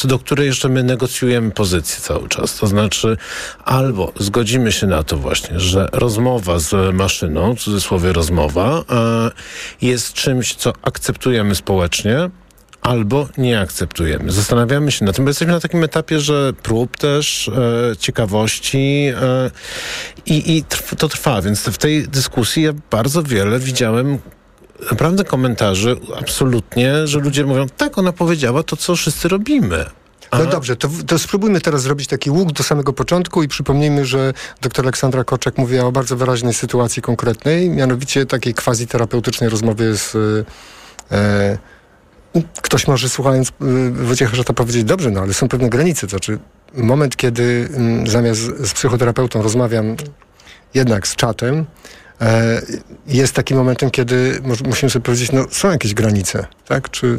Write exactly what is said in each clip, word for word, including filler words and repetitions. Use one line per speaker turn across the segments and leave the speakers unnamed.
co do której jeszcze my negocjujemy pozycję cały czas. To znaczy albo zgodzimy się na to właśnie, że rozmowa z maszyną, w cudzysłowie rozmowa, jest czymś, co akceptujemy społecznie, albo nie akceptujemy. Zastanawiamy się na tym, bo jesteśmy na takim etapie, że prób też, e, ciekawości e, i, i trw, to trwa, więc w tej dyskusji ja bardzo wiele widziałem naprawdę komentarzy absolutnie, że ludzie mówią, tak, ona powiedziała to, co wszyscy robimy. A...
No dobrze, to, to spróbujmy teraz zrobić taki łuk do samego początku i przypomnijmy, że dr Aleksandra Korczak mówiła o bardzo wyraźnej sytuacji konkretnej, mianowicie takiej quasi-terapeutycznej rozmowie z... E, Ktoś może, słuchając Wojciecha Żata, powiedzieć, dobrze, no ale są pewne granice. To znaczy, moment, kiedy m, zamiast z psychoterapeutą rozmawiam jednak z czatem, e, jest takim momentem, kiedy mo- musimy sobie powiedzieć, no są jakieś granice, tak? Czy...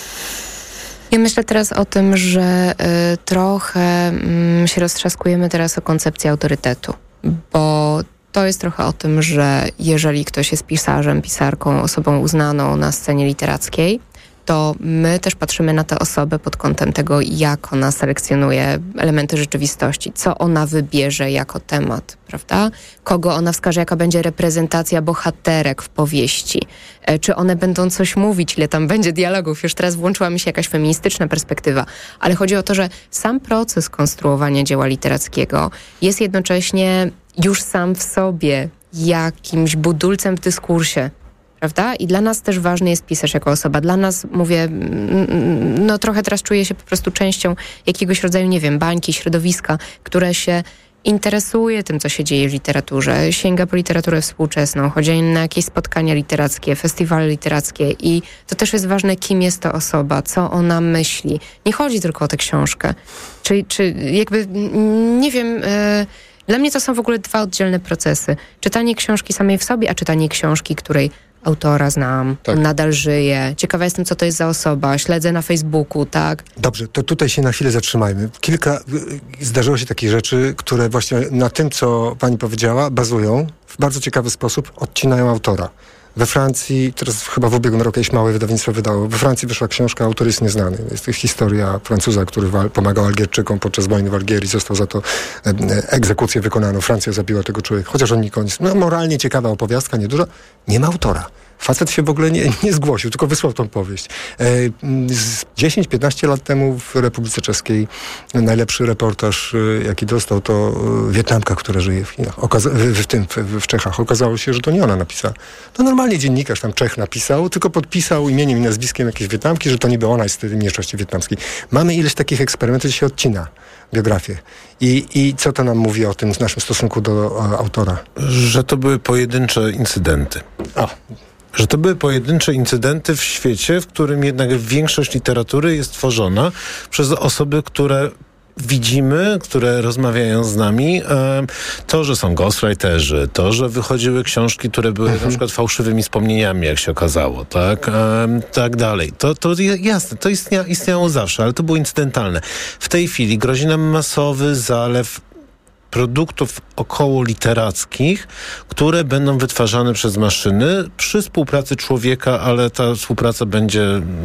Ja myślę teraz o tym, że y, trochę y, się roztrzaskujemy teraz o koncepcji autorytetu, bo to jest trochę o tym, że jeżeli ktoś jest pisarzem, pisarką, osobą uznaną na scenie literackiej, to my też patrzymy na tę osobę pod kątem tego, jak ona selekcjonuje elementy rzeczywistości, co ona wybierze jako temat, prawda? Kogo ona wskaże, jaka będzie reprezentacja bohaterek w powieści. E, czy one będą coś mówić, ile tam będzie dialogów. Już teraz włączyła mi się jakaś feministyczna perspektywa, ale chodzi o to, że sam proces konstruowania dzieła literackiego jest jednocześnie już sam w sobie jakimś budulcem w dyskursie, prawda? I dla nas też ważny jest pisarz jako osoba. Dla nas, mówię, no trochę teraz czuję się po prostu częścią jakiegoś rodzaju, nie wiem, bańki, środowiska, które się interesuje tym, co się dzieje w literaturze, sięga po literaturę współczesną, chodzi na jakieś spotkania literackie, festiwale literackie i to też jest ważne, kim jest to osoba, co ona myśli. Nie chodzi tylko o tę książkę. Czy, czy jakby, nie wiem... Yy, Dla mnie to są w ogóle dwa oddzielne procesy. Czytanie książki samej w sobie, a czytanie książki, której autora znam, tak. On nadal żyje. Ciekawa jestem, co to jest za osoba. Śledzę na Facebooku, tak?
Dobrze, to tutaj się na chwilę zatrzymajmy. Kilka, zdarzyło się takich rzeczy, które właśnie na tym, co pani powiedziała, bazują w bardzo ciekawy sposób, odcinają autora. We Francji, teraz chyba w ubiegłym roku jakieś małe wydawnictwo wydało, we Francji wyszła książka, autor jest nieznany. Jest to historia Francuza, który wal, pomagał Algierczykom podczas wojny w Algierii, został za to e, egzekucję wykonano. Francja zabiła tego człowieka, chociaż on nikogo nie... No moralnie ciekawa opowiastka, nieduża. Nie ma autora. Facet się w ogóle nie, nie zgłosił, tylko wysłał tą powieść. E, z dziesięć piętnaście lat temu w Republice Czeskiej najlepszy reportaż, jaki dostał, to Wietnamka, która żyje w Chinach, Okaza- w, w tym, w, w Czechach. Okazało się, że to nie ona napisała. To normalnie dziennikarz tam Czech napisał, tylko podpisał imieniem i nazwiskiem jakiejś Wietnamki, że to niby ona jest z tej mniejszości wietnamskiej. Mamy ileś takich eksperymentów, że się odcina biografię. I, I co to nam mówi o tym w naszym stosunku do o, autora?
Że to były pojedyncze incydenty.
O.
Że to były pojedyncze incydenty w świecie, w którym jednak większość literatury jest tworzona przez osoby, które widzimy, które rozmawiają z nami. To, że są ghostwriterzy, to, że wychodziły książki, które były mhm. na przykład fałszywymi wspomnieniami, jak się okazało, tak, tak dalej. To, to jasne, to istnia, istniało zawsze, ale to było incydentalne. W tej chwili grozi nam masowy zalew produktów około literackich, które będą wytwarzane przez maszyny przy współpracy człowieka, ale ta współpraca będzie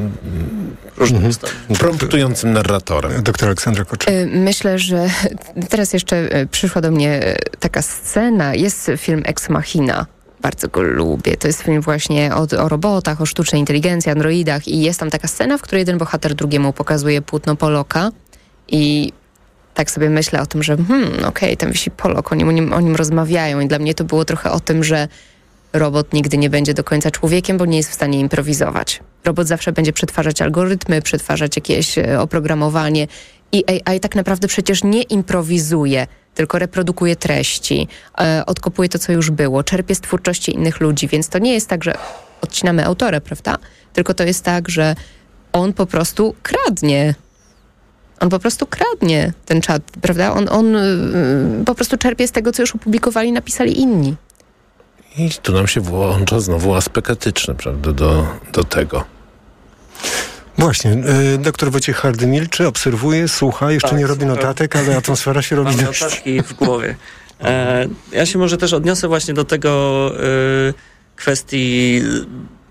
mm, promptującym narratorem.
Doktor Aleksandra Korczak.
Myślę, że teraz jeszcze przyszła do mnie taka scena. Jest film Ex Machina. Bardzo go lubię. To jest film właśnie o, o robotach, o sztucznej inteligencji, androidach i jest tam taka scena, w której jeden bohater drugiemu pokazuje płótno Pollocka i tak sobie myślę o tym, że hmm, okej, okay, tam wisi Pollock, oni o nim, o nim rozmawiają i dla mnie to było trochę o tym, że robot nigdy nie będzie do końca człowiekiem, bo nie jest w stanie improwizować. Robot zawsze będzie przetwarzać algorytmy, przetwarzać jakieś oprogramowanie i A I tak naprawdę przecież nie improwizuje, tylko reprodukuje treści, e, odkopuje to, co już było, czerpie z twórczości innych ludzi, więc to nie jest tak, że odcinamy autora, prawda? Tylko to jest tak, że on po prostu kradnie. On po prostu kradnie ten czat, prawda? On, on yy, po prostu czerpie z tego, co już opublikowali, napisali inni.
I tu nam się włącza znowu aspekt etyczny, prawda, do, do tego.
Właśnie, y, doktor Wojciech Hardy milczy, obserwuje, słucha, jeszcze tak, nie robi notatek, ale atmosfera się robi dość.
Mam notatki w głowie. E, ja się może też odniosę właśnie do tego y, kwestii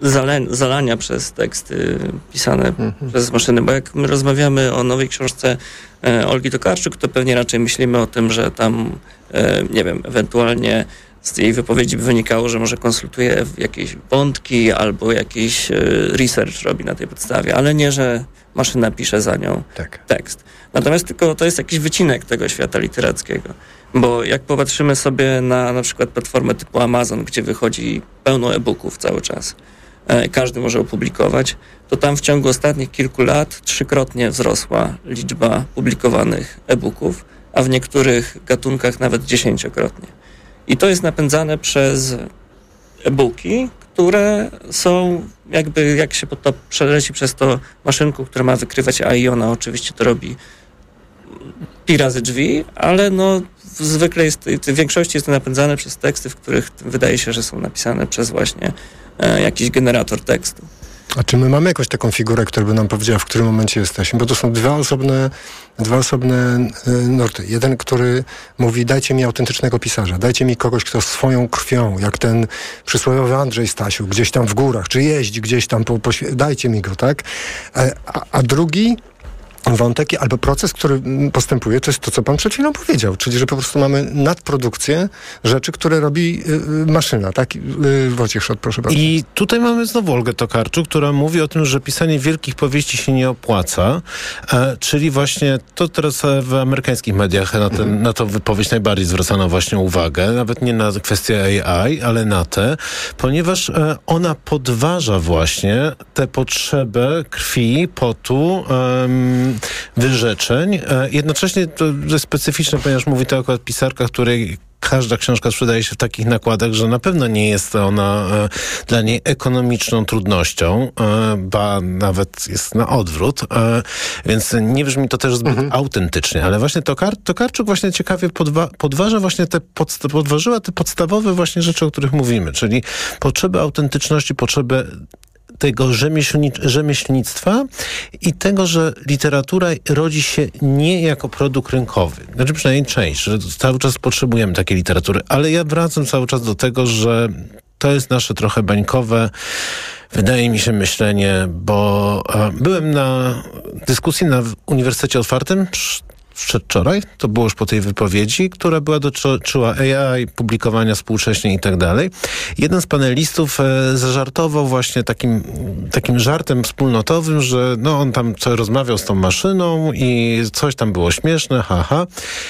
zale- zalania przez teksty pisane
Mhm.
przez maszyny, bo jak my rozmawiamy o nowej książce e, Olgi Tokarczuk, to pewnie raczej myślimy o tym, że tam, e, nie wiem, ewentualnie z jej wypowiedzi by wynikało, że może konsultuje jakieś wątki albo jakiś e, research robi na tej podstawie, ale nie, że maszyna pisze za nią
Tak.
tekst. Natomiast tylko to jest jakiś wycinek tego świata literackiego. Bo jak popatrzymy sobie na na przykład platformę typu Amazon, gdzie wychodzi pełno e-booków cały czas, e, każdy może opublikować, to tam w ciągu ostatnich kilku lat trzykrotnie wzrosła liczba publikowanych e-booków, a w niektórych gatunkach nawet dziesięciokrotnie. I to jest napędzane przez e-booki, które są jakby, jak się to przeleci przez to maszynką, która ma wykrywać A I, ona oczywiście to robi pi razy drzwi, ale no zwykle jest, w większości jest to napędzane przez teksty, w których wydaje się, że są napisane przez właśnie e, jakiś generator tekstu.
A czy my mamy jakąś taką figurę, która by nam powiedziała, w którym momencie jesteśmy? Bo to są dwa osobne, dwa osobne y, nurty. Jeden, który mówi, dajcie mi autentycznego pisarza, dajcie mi kogoś, kto swoją krwią, jak ten przysłowiowy Andrzej Stasiu, gdzieś tam w górach, czy jeździ gdzieś tam po, po świe- dajcie mi go, tak? A, a drugi wątek albo proces, który postępuje, to jest to, co pan przed chwilą powiedział, czyli że po prostu mamy nadprodukcję rzeczy, które robi y, maszyna, tak? Y, Wojciech Szot, proszę bardzo.
I tutaj mamy znowu Olgę Tokarczuk, która mówi o tym, że pisanie wielkich powieści się nie opłaca, e, czyli właśnie to teraz w amerykańskich mediach na, ten, na tą wypowiedź najbardziej zwracano właśnie uwagę, nawet nie na kwestię A I, ale na te, ponieważ e, ona podważa właśnie tę potrzebę krwi, potu, em, wyrzeczeń. E, jednocześnie to jest specyficzne, ponieważ mówi to akurat pisarka, której każda książka sprzedaje się w takich nakładach, że na pewno nie jest ona e, dla niej ekonomiczną trudnością, e, ba nawet jest na odwrót, e, więc nie brzmi to też zbyt mhm. autentycznie, ale właśnie Tokar, Tokarczuk właśnie ciekawie podwa, podważa właśnie te, podsta- podważyła te podstawowe właśnie rzeczy, o których mówimy, czyli potrzebę autentyczności, potrzebę tego rzemieślni- rzemieślnictwa i tego, że literatura rodzi się nie jako produkt rynkowy. Znaczy przynajmniej część, że cały czas potrzebujemy takiej literatury, ale ja wracam cały czas do tego, że to jest nasze trochę bańkowe, wydaje mi się, myślenie, bo e, byłem na dyskusji na Uniwersytecie Otwartym przedwczoraj, to było już po tej wypowiedzi, która była dotyczyła A I, publikowania współcześnie i tak dalej. Jeden z panelistów e, zażartował właśnie takim, takim żartem wspólnotowym, że no on tam co rozmawiał z tą maszyną i coś tam było śmieszne, haha.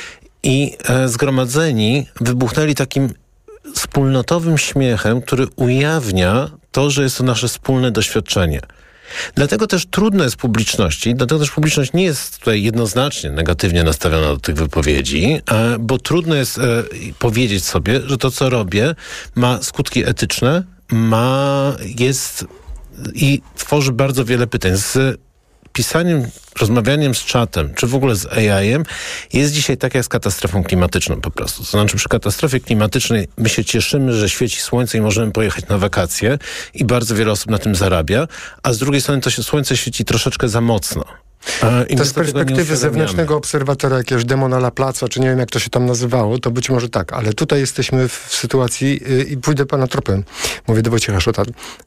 I e, zgromadzeni wybuchnęli takim wspólnotowym śmiechem, który ujawnia to, że jest to nasze wspólne doświadczenie. Dlatego też trudno jest publiczności, dlatego też publiczność nie jest tutaj jednoznacznie negatywnie nastawiona do tych wypowiedzi, bo trudno jest powiedzieć sobie, że to, co robię, ma skutki etyczne, ma, jest i tworzy bardzo wiele pytań. Z pisaniem, rozmawianiem z czatem, czy w ogóle z A I-em jest dzisiaj tak jak z katastrofą klimatyczną po prostu. To znaczy przy katastrofie klimatycznej my się cieszymy, że świeci słońce i możemy pojechać na wakacje i bardzo wiele osób na tym zarabia, a z drugiej strony to się słońce świeci troszeczkę za mocno. I
to z perspektywy zewnętrznego obserwatora, jakiegoś demona Laplace'a, czy nie wiem, jak to się tam nazywało, to być może tak, ale tutaj jesteśmy w sytuacji yy, i pójdę pana tropem, mówię do Wojciecha Szota.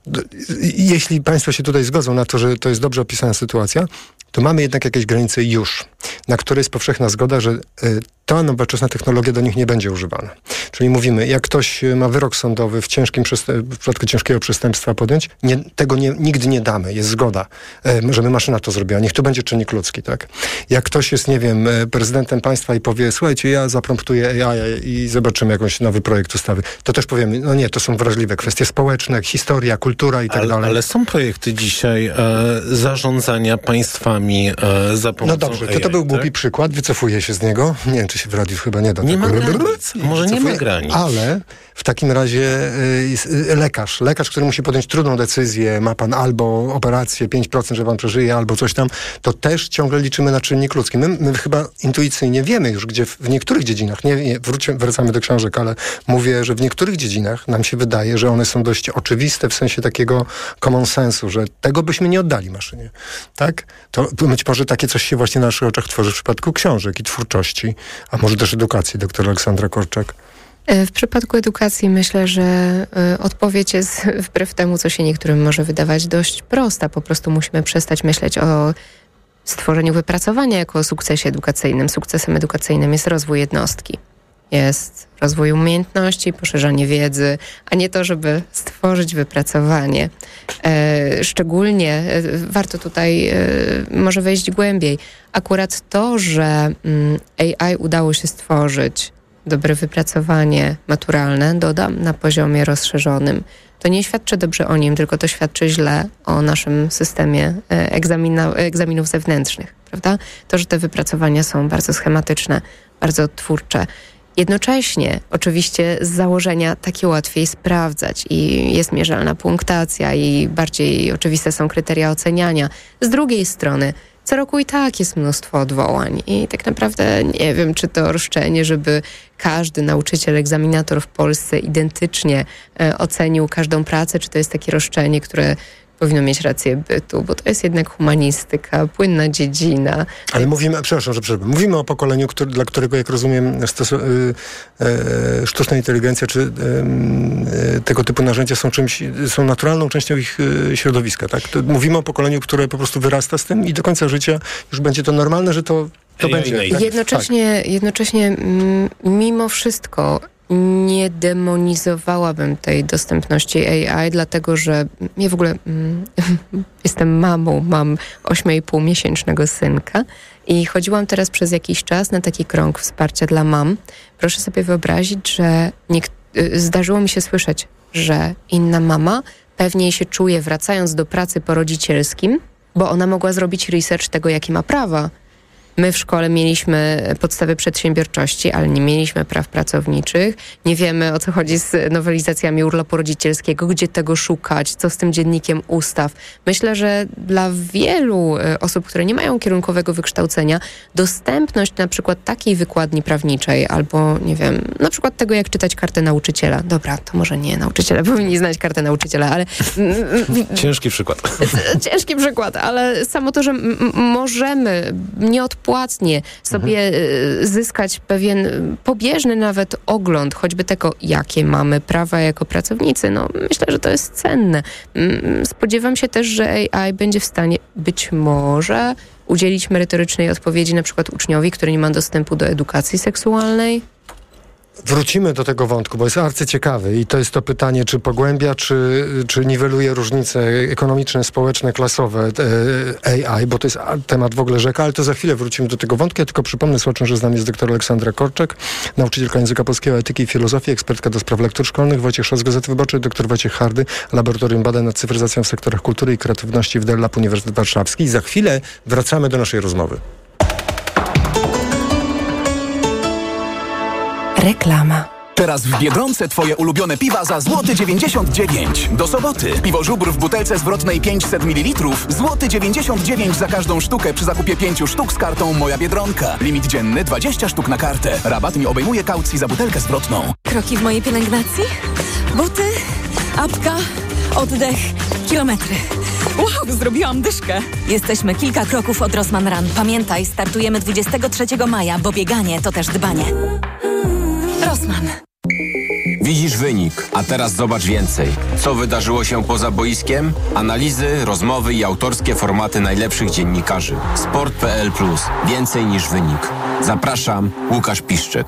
Jeśli państwo się tutaj zgodzą na to, że to jest dobrze opisana sytuacja, to mamy jednak jakieś granice już, na które jest powszechna zgoda, że yy, ta nowoczesna technologia do nich nie będzie używana. Czyli mówimy, jak ktoś ma wyrok sądowy w ciężkim w przypadku ciężkiego przestępstwa podjąć, nie, tego nie, nigdy nie damy, jest zgoda, e, żeby maszyna to zrobiła. Niech to będzie czynnik ludzki, tak? Jak ktoś jest, nie wiem, prezydentem państwa i powie, słuchajcie, ja zapromptuję A I i zobaczymy jakiś nowy projekt ustawy, to też powiemy, no nie, to są wrażliwe kwestie społeczne, historia, kultura i tak
ale,
dalej.
Ale są projekty dzisiaj e, zarządzania państwami e, za pomocą
No dobrze, to,
A I,
to był
tak?
głupi przykład, wycofuję się z niego. Nie wiem, czy się w radiu chyba nie da.
Nie
tego.
ma granic. Może nie ma granic.
Ale w takim razie y, jest, y, lekarz, lekarz, który musi podjąć trudną decyzję, ma pan albo operację pięć procent, że pan przeżyje, albo coś tam, to też ciągle liczymy na czynnik ludzki. My, my chyba intuicyjnie wiemy już, gdzie w, w niektórych dziedzinach, nie, nie wrócimy, wracamy do książek, ale mówię, że w niektórych dziedzinach nam się wydaje, że one są dość oczywiste w sensie takiego common sensu, że tego byśmy nie oddali maszynie. Tak? To być może takie coś się właśnie na naszych oczach tworzy w przypadku książek i twórczości, a może też edukacji, doktor Aleksandra Korczak.
W przypadku edukacji myślę, że odpowiedź jest wbrew temu, co się niektórym może wydawać, dość prosta. Po prostu musimy przestać myśleć o stworzeniu wypracowania jako o sukcesie edukacyjnym. Sukcesem edukacyjnym jest rozwój jednostki. Jest rozwój umiejętności, poszerzanie wiedzy, a nie to, żeby stworzyć wypracowanie. E, szczególnie e, warto tutaj e, może wejść głębiej. Akurat to, że mm, A I udało się stworzyć dobre wypracowanie maturalne, dodam, na poziomie rozszerzonym, to nie świadczy dobrze o nim, tylko to świadczy źle o naszym systemie egzamina, egzaminów zewnętrznych, prawda? To, że te wypracowania są bardzo schematyczne, bardzo twórcze. Jednocześnie, oczywiście z założenia takie łatwiej sprawdzać i jest mierzalna punktacja i bardziej oczywiste są kryteria oceniania. Z drugiej strony, co roku i tak jest mnóstwo odwołań i tak naprawdę nie wiem, czy to roszczenie, żeby każdy nauczyciel, egzaminator w Polsce identycznie e, ocenił każdą pracę, czy to jest takie roszczenie, które powinno mieć rację bytu, bo to jest jednak humanistyka, płynna dziedzina.
Ale mówimy, przepraszam, że przerwę, mówimy o pokoleniu, który, dla którego, jak rozumiem, stosu- y, y, sztuczna inteligencja czy y, y, tego typu narzędzia są czymś, są naturalną częścią ich y, środowiska, tak? To mówimy o pokoleniu, które po prostu wyrasta z tym i do końca życia już będzie to normalne, że to, to będzie. Tak?
Jednocześnie, tak. jednocześnie m, mimo wszystko nie demonizowałabym tej dostępności A I, dlatego że ja w ogóle mm, jestem mamą, mam ośmiu i pół miesięcznego synka i chodziłam teraz przez jakiś czas na taki krąg wsparcia dla mam. Proszę sobie wyobrazić, że niek- zdarzyło mi się słyszeć, że inna mama pewniej się czuje wracając do pracy po rodzicielskim, bo ona mogła zrobić research tego, jakie ma prawa. My w szkole mieliśmy podstawy przedsiębiorczości, ale nie mieliśmy praw pracowniczych. Nie wiemy, o co chodzi z nowelizacjami urlopu rodzicielskiego, gdzie tego szukać, co z tym dziennikiem ustaw. Myślę, że dla wielu osób, które nie mają kierunkowego wykształcenia, dostępność na przykład takiej wykładni prawniczej albo, nie wiem, na przykład tego, jak czytać kartę nauczyciela. Dobra, to może nie nauczyciele powinni znać kartę nauczyciela, ale...
Ciężki przykład. Ciężki
przykład, ale samo to, że m- możemy nieodpłatnie płatnie sobie mhm. zyskać pewien pobieżny nawet ogląd, choćby tego, jakie mamy prawa jako pracownicy. No, myślę, że to jest cenne. Spodziewam się też, że A I będzie w stanie być może udzielić merytorycznej odpowiedzi na przykład uczniowi, który nie ma dostępu do edukacji seksualnej.
Wrócimy do tego wątku, bo jest arcyciekawy i to jest to pytanie, czy pogłębia, czy, czy niweluje różnice ekonomiczne, społeczne, klasowe e, A I, bo to jest temat w ogóle rzeka, ale to za chwilę wrócimy do tego wątku. Ja tylko przypomnę słuchaczom, że z nami jest doktor Aleksandra Korczek, nauczycielka języka polskiego, etyki i filozofii, ekspertka do spraw lektur szkolnych, Wojciech Szos z Gazety Wyborczej, doktor Wojciech Hardy, Laboratorium Badań nad Cyfryzacją w sektorach kultury i kreatywności w D E L Lab Uniwersytet Warszawski. I za chwilę wracamy do naszej rozmowy.
Reklama. Teraz w Biedronce twoje ulubione piwa za złoty dziewięćdziesiąt dziewięć. Do soboty. Piwo Żubr w butelce zwrotnej pięćset mililitrów. Złoty dziewięćdziesiąt dziewięć za każdą sztukę przy zakupie pięciu sztuk z kartą Moja Biedronka. Limit dzienny dwadzieścia sztuk na kartę. Rabat nie obejmuje kaucji za butelkę zwrotną.
Kroki w mojej pielęgnacji? Buty, apka, oddech, kilometry. Wow, zrobiłam dyszkę. Jesteśmy kilka kroków od Rossmann Run. Pamiętaj, startujemy dwudziestego trzeciego maja, bo bieganie to też dbanie. Rossmann.
Widzisz wynik, a teraz zobacz więcej. Co wydarzyło się poza boiskiem? Analizy, rozmowy i autorskie formaty najlepszych dziennikarzy. Sport kropka p l plus. Więcej niż wynik. Zapraszam, Łukasz Piszczek.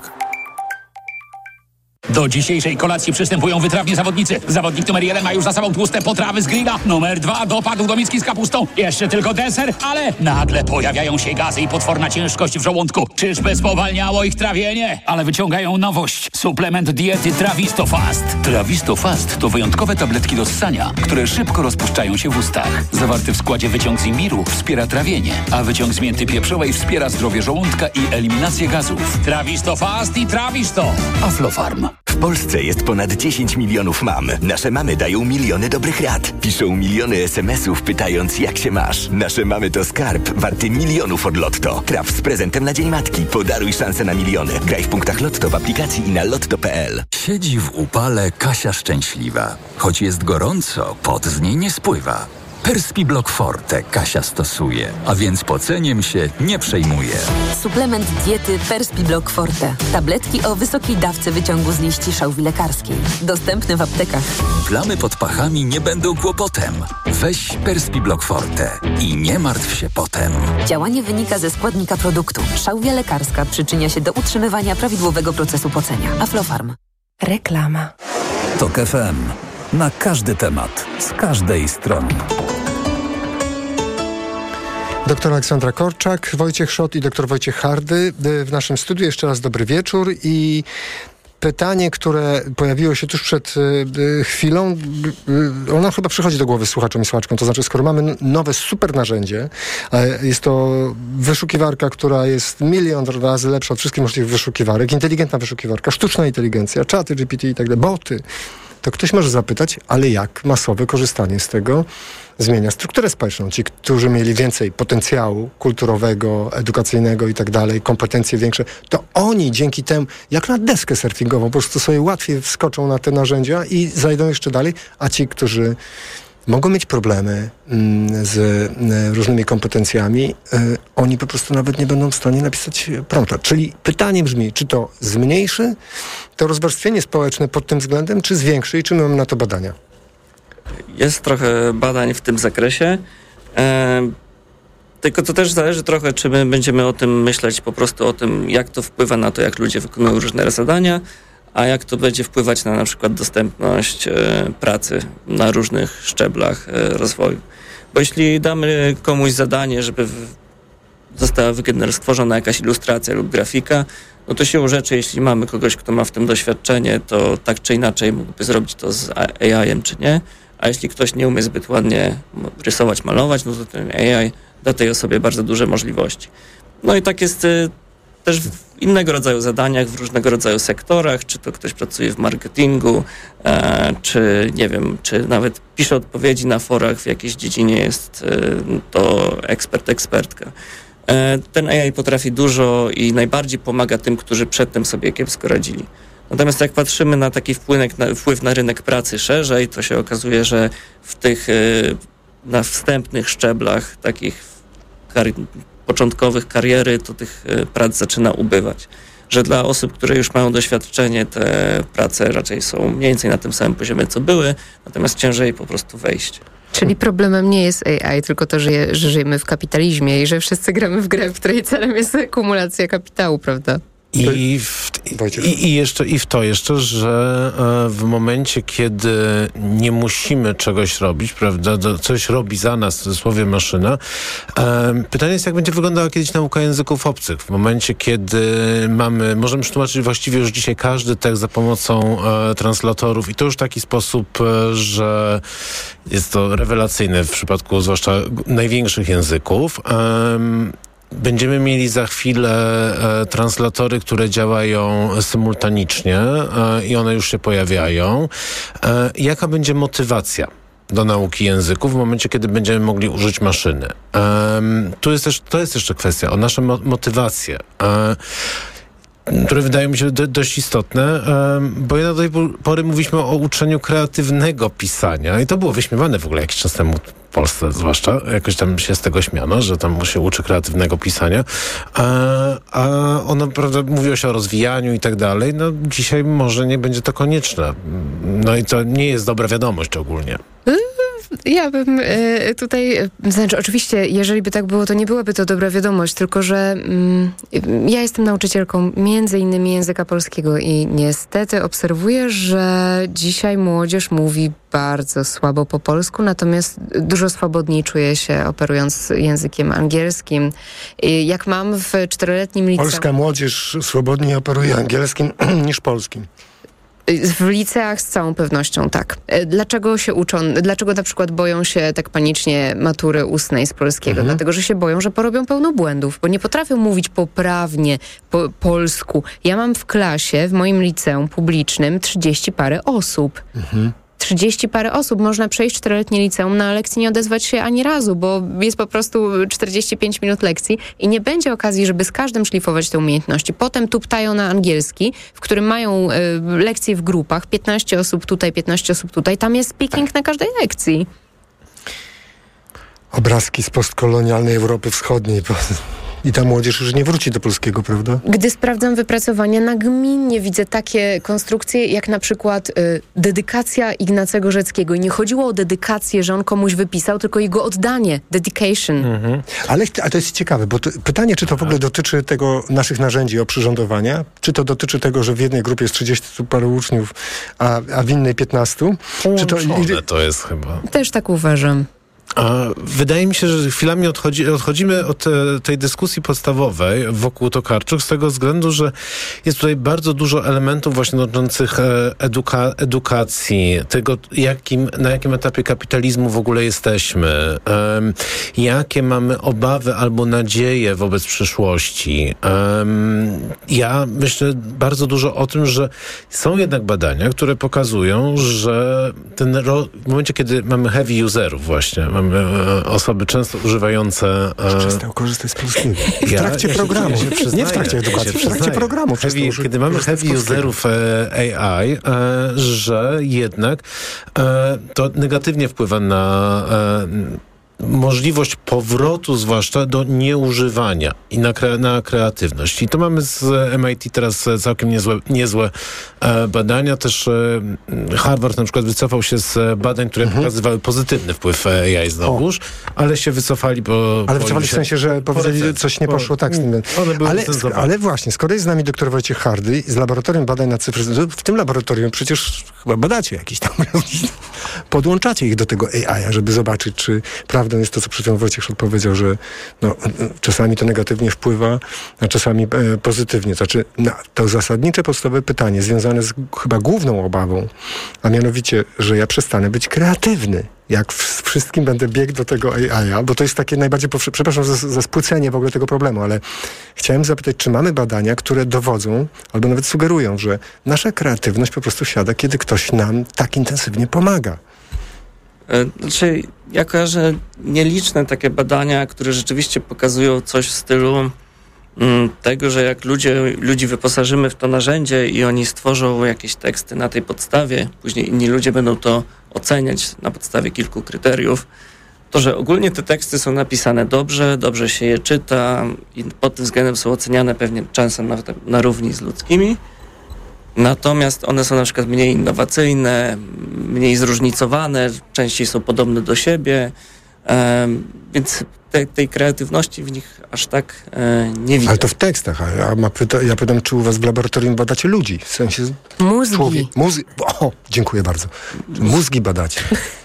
Do dzisiejszej kolacji przystępują wytrawni zawodnicy. Zawodnik numer jeden ma już za sobą tłuste potrawy z grilla. Numer dwa dopadł do miski z kapustą. Jeszcze tylko deser, ale nagle pojawiają się gazy i potworna ciężkość w żołądku. Czyżby spowalniało ich trawienie? Ale wyciągają nowość. Suplement diety Trawisto Fast. Trawisto Fast to wyjątkowe tabletki do ssania, które szybko rozpuszczają się w ustach. Zawarty w składzie wyciąg z imbiru wspiera trawienie, a wyciąg z mięty pieprzowej wspiera zdrowie żołądka i eliminację gazów. Trawisto Fast i Trawisto. Aflofarm.
W Polsce jest ponad dziesięć milionów mam. Nasze mamy dają miliony dobrych rad. Piszą miliony es em esów pytając, jak się masz. Nasze mamy to skarb warty milionów od Lotto. Traf z prezentem na Dzień Matki. Podaruj szansę na miliony. Graj w punktach Lotto w aplikacji i na lotto kropka p l.
Siedzi w upale Kasia szczęśliwa. Choć jest gorąco, pot z niej nie spływa. Perspiblock Forte Kasia stosuje, a więc poceniem się nie przejmuje.
Suplement diety Perspiblock Forte. Tabletki o wysokiej dawce wyciągu z liści szałwi lekarskiej. Dostępne w aptekach.
Plamy pod pachami nie będą kłopotem. Weź Perspiblock Forte i nie martw się potem.
Działanie wynika ze składnika produktu. Szałwia lekarska przyczynia się do utrzymywania prawidłowego procesu pocenia. Aflofarm.
Reklama.
Tok F M. Na każdy temat, z każdej strony.
Doktor Aleksandra Korczak, Wojciech Szot i doktor Wojciech Hardy w naszym studiu. Jeszcze raz dobry wieczór i pytanie, które pojawiło się tuż przed y, chwilą, y, ono chyba przychodzi do głowy słuchaczom i słuchaczkom, to znaczy skoro mamy nowe super narzędzie, y, jest to wyszukiwarka, która jest milion razy lepsza od wszystkich możliwych wyszukiwarek, inteligentna wyszukiwarka, sztuczna inteligencja, czaty G P T i tak dalej, boty, to ktoś może zapytać, ale jak masowe korzystanie z tego zmienia strukturę społeczną. Ci, którzy mieli więcej potencjału kulturowego, edukacyjnego i tak dalej, kompetencje większe, to oni dzięki temu, jak na deskę surfingową, po prostu sobie łatwiej wskoczą na te narzędzia i zajdą jeszcze dalej, a ci, którzy mogą mieć problemy mm, z y, różnymi kompetencjami, y, oni po prostu nawet nie będą w stanie napisać prompta. Czyli pytanie brzmi, czy to zmniejszy to rozwarstwienie społeczne pod tym względem, czy zwiększy i czy my mamy na to badania?
Jest trochę badań w tym zakresie, e, tylko to też zależy trochę, czy my będziemy o tym myśleć, po prostu o tym, jak to wpływa na to, jak ludzie wykonują różne zadania, a jak to będzie wpływać na na przykład dostępność e, pracy na różnych szczeblach e, rozwoju. Bo jeśli damy komuś zadanie, żeby w, została wygener- stworzona jakaś ilustracja lub grafika, no to siłą rzeczy, jeśli mamy kogoś, kto ma w tym doświadczenie, to tak czy inaczej mógłby zrobić to z A I-em czy nie. A jeśli ktoś nie umie zbyt ładnie rysować, malować, no to ten A I da tej osobie bardzo duże możliwości. No i tak jest y, też w innego rodzaju zadaniach, w różnego rodzaju sektorach, czy to ktoś pracuje w marketingu, e, czy nie wiem, czy nawet pisze odpowiedzi na forach w jakiejś dziedzinie, jest y, to ekspert, ekspertka. E, ten A I potrafi dużo i najbardziej pomaga tym, którzy przedtem sobie kiepsko radzili. Natomiast jak patrzymy na taki wpływ na, wpływ na rynek pracy szerzej, to się okazuje, że w tych y, na wstępnych szczeblach, takich kar- początkowych kariery, to tych y, prac zaczyna ubywać. Że dla osób, które już mają doświadczenie, te prace raczej są mniej więcej na tym samym poziomie, co były, natomiast ciężej po prostu wejść.
Czyli problemem nie jest A I, tylko to, że, je, że żyjemy w kapitalizmie i że wszyscy gramy w grę, w której celem jest akumulacja kapitału, prawda?
I w, i, i, jeszcze, I w to jeszcze, że e, w momencie, kiedy nie musimy czegoś robić, prawda, do, coś robi za nas, w cudzysłowie maszyna, e, pytanie jest, jak będzie wyglądała kiedyś nauka języków obcych. W momencie, kiedy mamy, możemy przetłumaczyć właściwie już dzisiaj każdy tekst za pomocą e, translatorów i to już w taki sposób, e, że jest to rewelacyjne w przypadku zwłaszcza największych języków. E, Będziemy mieli za chwilę e, translatory, które działają symultanicznie e, i one już się pojawiają. E, jaka będzie motywacja do nauki języków w momencie, kiedy będziemy mogli użyć maszyny? E, tu jest też, to jest jeszcze kwestia o nasze mo- motywacje. E, które wydają mi się do, dość istotne, bo do tej pory mówiliśmy o uczeniu kreatywnego pisania i to było wyśmiewane w ogóle jakiś czas temu w Polsce zwłaszcza. Jakoś tam się z tego śmiano, że tam się uczy kreatywnego pisania, a, a ono, prawda, mówiło się o rozwijaniu i tak dalej. No dzisiaj może nie będzie to konieczne. No i to nie jest dobra wiadomość ogólnie.
Ja bym y, tutaj, y, znaczy oczywiście, jeżeli by tak było, to nie byłaby to dobra wiadomość, tylko że y, ja jestem nauczycielką między innymi języka polskiego i niestety obserwuję, że dzisiaj młodzież mówi bardzo słabo po polsku, natomiast dużo swobodniej czuje się operując językiem angielskim. Y, jak mam w czteroletnim liceum...
Polska młodzież swobodniej operuje angielskim niż polskim.
W liceach z całą pewnością tak. Dlaczego się uczą, dlaczego na przykład boją się tak panicznie matury ustnej z polskiego? Mhm. Dlatego, że się boją, że porobią pełno błędów, bo nie potrafią mówić poprawnie po polsku. Ja mam w klasie, w moim liceum publicznym trzydzieści parę osób. Mhm. trzydzieści parę osób. Można przejść czteroletnie liceum, na lekcji nie odezwać się ani razu, bo jest po prostu czterdzieści pięć minut lekcji i nie będzie okazji, żeby z każdym szlifować te umiejętności. Potem tuptają na angielski, w którym mają y, lekcje w grupach, piętnaście osób tutaj, piętnaście osób tutaj. Tam jest speaking na każdej lekcji.
obrazki z postkolonialnej Europy Wschodniej. I ta młodzież już nie wróci do polskiego, prawda?
Gdy sprawdzam wypracowania, nagminnie widzę takie konstrukcje, jak na przykład y, dedykacja Ignacego Rzeckiego. I nie chodziło o dedykację, że on komuś wypisał, tylko jego oddanie, dedication.
Mhm. Ale, ale to jest ciekawe, bo to, pytanie, czy to w ogóle dotyczy tego naszych narzędzi oprzyrządowania, czy to dotyczy tego, że w jednej grupie jest trzydziestu paru uczniów, a, a w innej piętnastu? Czy to,
to jest chyba...
Też tak uważam.
Wydaje mi się, że chwilami odchodzi, odchodzimy od tej dyskusji podstawowej wokół Tokarczuk z tego względu, że jest tutaj bardzo dużo elementów właśnie dotyczących eduka, edukacji, tego jakim, na jakim etapie kapitalizmu w ogóle jesteśmy, um, jakie mamy obawy albo nadzieje wobec przyszłości. Um, ja myślę bardzo dużo o tym, że są jednak badania, które pokazują, że ten ro- w momencie, kiedy mamy heavy userów właśnie, mamy osoby często używające...
Przestał korzystać z polskiego. W
ja,
trakcie
ja
programu.
Się, ja się
nie w trakcie edukacji, w trakcie programu.
Heavy, kiedy mamy heavy userów A I, że jednak to negatywnie wpływa na możliwość powrotu zwłaszcza do nieużywania i na, kre, na kreatywność. I to mamy z M I T teraz całkiem niezłe, niezłe e, badania. Też e, Harvard na przykład wycofał się z badań, które mhm. pokazywały pozytywny wpływ A I znowuż, o. ale się wycofali, bo...
Ale wycofali w sensie, że powiedzieli, że coś nie poszło po, tak z tym. Ale, ale właśnie, skoro jest z nami doktor Wojciech Hardy z Laboratorium Badań nad Cyfryzacją, w tym laboratorium przecież chyba badacie jakieś tam, podłączacie ich do tego A I, żeby zobaczyć, czy prawdą jest to, co przed chwilą Wojciech odpowiedział, że no, czasami to negatywnie wpływa, a czasami e, pozytywnie. To znaczy, no, to zasadnicze, podstawowe pytanie związane z chyba główną obawą, a mianowicie, że ja przestanę być kreatywny. Jak w wszystkim będę biegł do tego A I, bo to jest takie najbardziej, powsze- przepraszam za, za spłycenie w ogóle tego problemu, ale chciałem zapytać, czy mamy badania, które dowodzą, albo nawet sugerują, że nasza kreatywność po prostu siada, kiedy ktoś nam tak intensywnie pomaga.
Znaczy, ja kojarzę nieliczne takie badania, które rzeczywiście pokazują coś w stylu mm, tego, że jak ludzie, ludzi wyposażymy w to narzędzie i oni stworzą jakieś teksty na tej podstawie, później inni ludzie będą to oceniać na podstawie kilku kryteriów, to, że ogólnie te teksty są napisane dobrze, dobrze się je czyta i pod tym względem są oceniane pewnie czasem nawet na równi z ludzkimi. Natomiast one są na przykład mniej innowacyjne, mniej zróżnicowane, częściej są podobne do siebie, e, więc te, tej kreatywności w nich aż tak e, nie widzę.
Ale to w tekstach, a ja, ma pyta, ja pytam, czy u was w laboratorium badacie ludzi? W sensie...
Mózgi.
Człowiek, muzy- o, dziękuję bardzo. Mózgi badacie.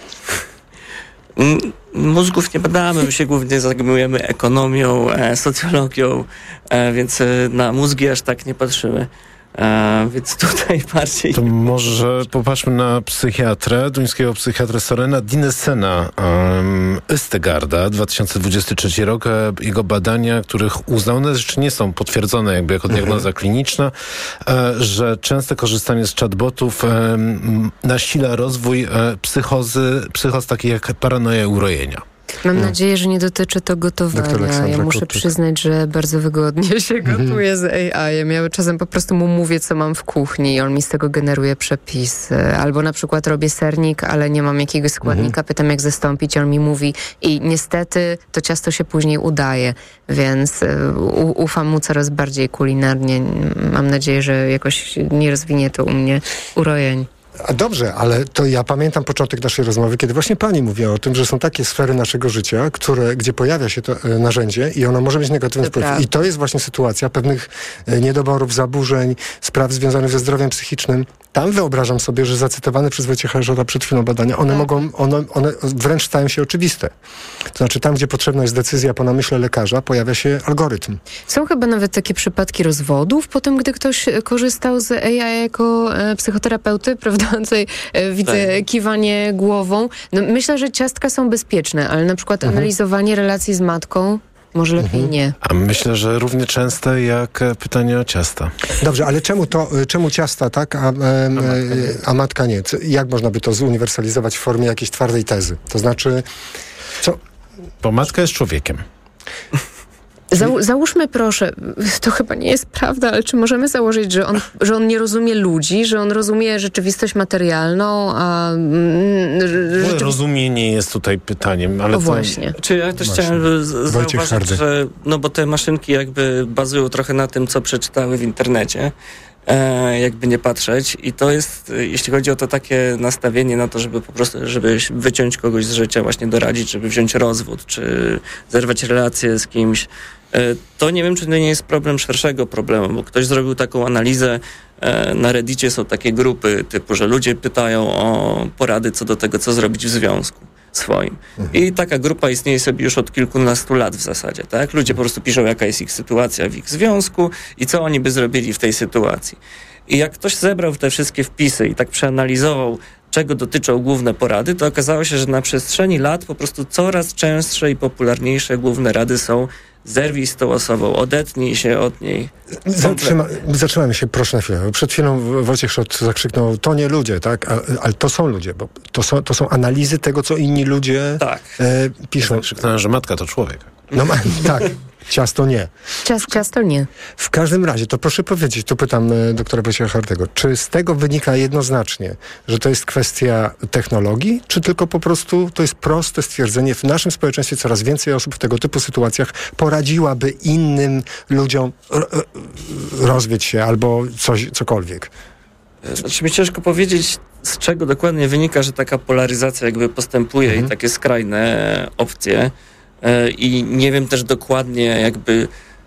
Mózgów nie badamy, my się głównie zajmujemy ekonomią, e, socjologią, e, więc e, na mózgi aż tak nie patrzymy. E, więc tutaj bardziej...
To może popatrzmy na psychiatrę, duńskiego psychiatrę Sorena Dinessena um, Østegaarda, dwa tysiące dwudziesty trzeci rok. Jego badania, których uznane jeszcze nie są potwierdzone jakby jako diagnoza mhm. kliniczna, e, że częste korzystanie z chatbotów e, nasila rozwój e, psychozy, psychoz takich jak paranoja i urojenia.
Mam no. nadzieję, że nie dotyczy to gotowania. Ja muszę Kotyk. przyznać, że bardzo wygodnie się mm-hmm. gotuję z A I. Ja czasem po prostu mu mówię, co mam w kuchni i on mi z tego generuje przepisy. Albo na przykład robię sernik, ale nie mam jakiegoś składnika, mm-hmm. pytam, jak zastąpić, on mi mówi i niestety to ciasto się później udaje, więc u- ufam mu coraz bardziej kulinarnie. Mam nadzieję, że jakoś nie rozwinie to u mnie urojeń.
A dobrze, ale to ja pamiętam początek naszej rozmowy, kiedy właśnie pani mówiła o tym, że są takie sfery naszego życia, które, gdzie pojawia się to e, narzędzie i ono może mieć negatywny wpływ. I to jest właśnie sytuacja pewnych e, niedoborów, zaburzeń, spraw związanych ze zdrowiem psychicznym. Tam wyobrażam sobie, że zacytowane przez Wojciecha Żora przed chwilą badania, one tak. mogą, one, one wręcz stają się oczywiste. To znaczy tam, gdzie potrzebna jest decyzja po namyśle lekarza, pojawia się algorytm.
Są chyba nawet takie przypadki rozwodów po tym, gdy ktoś korzystał z A I jako e, psychoterapeuty, prawda? Tutaj e, widzę tak. kiwanie głową. No, myślę, że ciastka są bezpieczne, ale na przykład mhm. analizowanie relacji z matką może lepiej mhm. nie.
A myślę, że równie częste jak pytanie o ciasta.
Dobrze, ale czemu to, czemu ciasta, tak, a, a, a, matka, a matka nie? Jak można by to zuniwersalizować w formie jakiejś twardej tezy? To znaczy, co?
Bo matka jest człowiekiem.
Zał, załóżmy proszę, to chyba nie jest prawda, ale czy możemy założyć, że on, że on nie rozumie ludzi, że on rozumie rzeczywistość materialną, a... Mm, rzeczywi...
Rozumienie jest tutaj pytaniem, ale
no
to...
właśnie.
Czy ja też
Właśnie.
chciałem z-
Wojciech
zauważyć,
Hardy.
że no bo te maszynki jakby bazują trochę na tym, co przeczytały w internecie, e, jakby nie patrzeć i to jest, e, jeśli chodzi o to takie nastawienie na to, żeby po prostu, żeby wyciąć kogoś z życia, właśnie doradzić, żeby wziąć rozwód, czy zerwać relację z kimś, e, to nie wiem, czy to nie jest problem szerszego problemu, bo ktoś zrobił taką analizę, e, na Reddicie są takie grupy typu, że ludzie pytają o porady co do tego, co zrobić w związku swoim. Mhm. I taka grupa istnieje sobie już od kilkunastu lat w zasadzie, tak? Ludzie po prostu piszą, jaka jest ich sytuacja w ich związku i co oni by zrobili w tej sytuacji. I jak ktoś zebrał te wszystkie wpisy i tak przeanalizował, czego dotyczą główne porady, to okazało się, że na przestrzeni lat po prostu coraz częstsze i popularniejsze główne rady są: zerwij z tą osobą, odetnij się od niej.
Zatrzyma, zatrzymajmy się proszę na chwilę. Przed chwilą Wojciech Szot zakrzyknął, to nie ludzie, tak? Ale, ale to są ludzie, bo to są, to są analizy tego, co inni ludzie
Tak.
e, piszą.
Zakrzyknąłem, że matka to człowiek.
No ma, tak, ciasto nie.
Cias, ciasto nie.
W każdym razie, to proszę powiedzieć, tu pytam e, doktora Wojciecha Hardego, czy z tego wynika jednoznacznie, że to jest kwestia technologii, czy tylko po prostu to jest proste stwierdzenie, w naszym społeczeństwie coraz więcej osób w tego typu sytuacjach poradziłaby innym ludziom ro, rozwieć się albo coś, cokolwiek?
Znaczy mi ciężko powiedzieć, z czego dokładnie wynika, że taka polaryzacja jakby postępuje mhm. i takie skrajne opcje. I nie wiem też dokładnie jakby,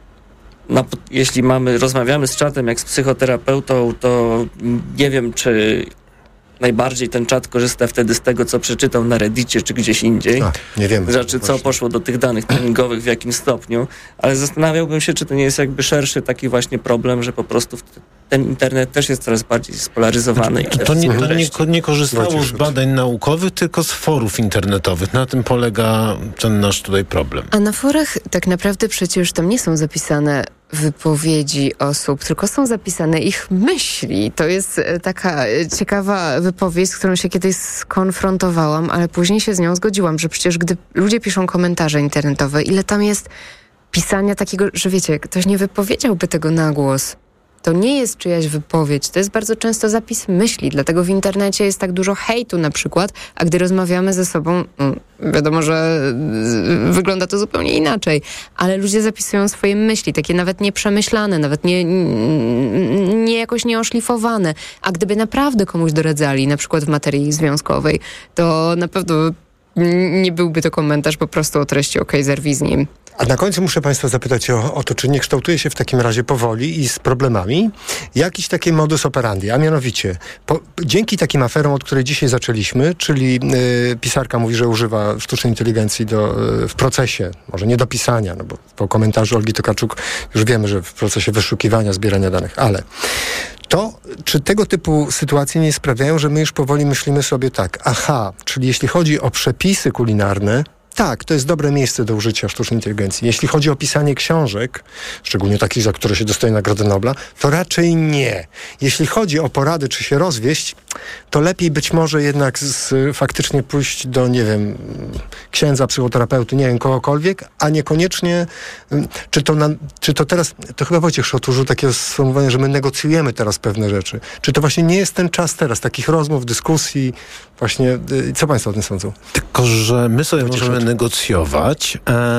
na, jeśli mamy, rozmawiamy z czatem jak z psychoterapeutą, to nie wiem, czy najbardziej ten czat korzysta wtedy z tego, co przeczytał na Reddicie, czy gdzieś indziej.
A, nie wiem.
Znaczy, co poszło do tych danych treningowych, w jakim stopniu, ale zastanawiałbym się, czy to nie jest jakby szerszy taki właśnie problem, że po prostu ten internet też jest coraz bardziej spolaryzowany.
To, to, nie, to nie, nie korzystało z badań naukowych, tylko z forów internetowych. Na tym polega ten nasz tutaj problem.
A na forach tak naprawdę przecież tam nie są zapisane wypowiedzi osób, tylko są zapisane ich myśli. To jest taka ciekawa wypowiedź, z którą się kiedyś skonfrontowałam, ale później się z nią zgodziłam, że przecież gdy ludzie piszą komentarze internetowe, ile tam jest pisania takiego, że wiecie, ktoś nie wypowiedziałby tego na głos. To nie jest czyjaś wypowiedź, to jest bardzo często zapis myśli, dlatego w internecie jest tak dużo hejtu na przykład, a gdy rozmawiamy ze sobą, no, wiadomo, że wygląda to zupełnie inaczej, ale ludzie zapisują swoje myśli, takie nawet nieprzemyślane, nawet nie, nie jakoś nieoszlifowane, a gdyby naprawdę komuś doradzali, na przykład w materii związkowej, to na pewno nie byłby to komentarz po prostu o treści okej, zerwij z nim.
A na końcu muszę Państwa zapytać o, o to, czy nie kształtuje się w takim razie powoli i z problemami jakiś taki modus operandi, a mianowicie po, dzięki takim aferom, od której dzisiaj zaczęliśmy, czyli y, pisarka mówi, że używa sztucznej inteligencji do, y, w procesie, może nie do pisania, no bo po komentarzu Olgi Tokarczuk już wiemy, że w procesie wyszukiwania, zbierania danych, ale to, czy tego typu sytuacje nie sprawiają, że my już powoli myślimy sobie tak, aha, czyli jeśli chodzi o przepisy kulinarne, tak, to jest dobre miejsce do użycia sztucznej inteligencji. Jeśli chodzi o pisanie książek, szczególnie takich, za które się dostaje Nagrodę Nobla, to raczej nie. Jeśli chodzi o porady, czy się rozwieść, to lepiej być może jednak z, faktycznie pójść do, nie wiem, księdza, psychoterapeuty, nie wiem, kogokolwiek, a niekoniecznie, czy to, na, czy to teraz, to chyba Wojciech Szot użył takiego sformułowania, że my negocjujemy teraz pewne rzeczy. Czy to właśnie nie jest ten czas teraz, takich rozmów, dyskusji, właśnie, co Państwo o tym sądzą?
Tylko, że my sobie możemy negocjować,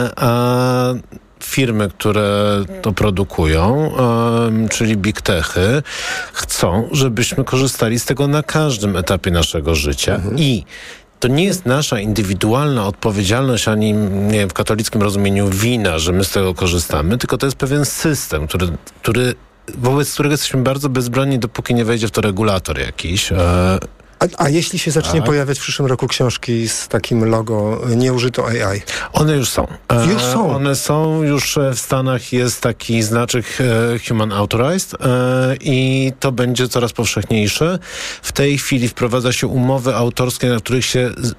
a firmy, które to produkują, czyli big techy, chcą, żebyśmy korzystali z tego na każdym etapie naszego życia. Mhm. I to nie jest nasza indywidualna odpowiedzialność, ani nie wiem, w katolickim rozumieniu wina, że my z tego korzystamy, tylko to jest pewien system, który, który wobec którego jesteśmy bardzo bezbronni, dopóki nie wejdzie w to regulator jakiś.
A, a jeśli się zacznie
tak.
pojawiać w przyszłym roku książki z takim logo nie użyto A I?
One już są.
Już są?
E, one są. Już w Stanach jest taki znaczek e, Human Authorized e, i to będzie coraz powszechniejsze. W tej chwili wprowadza się umowy autorskie, na których się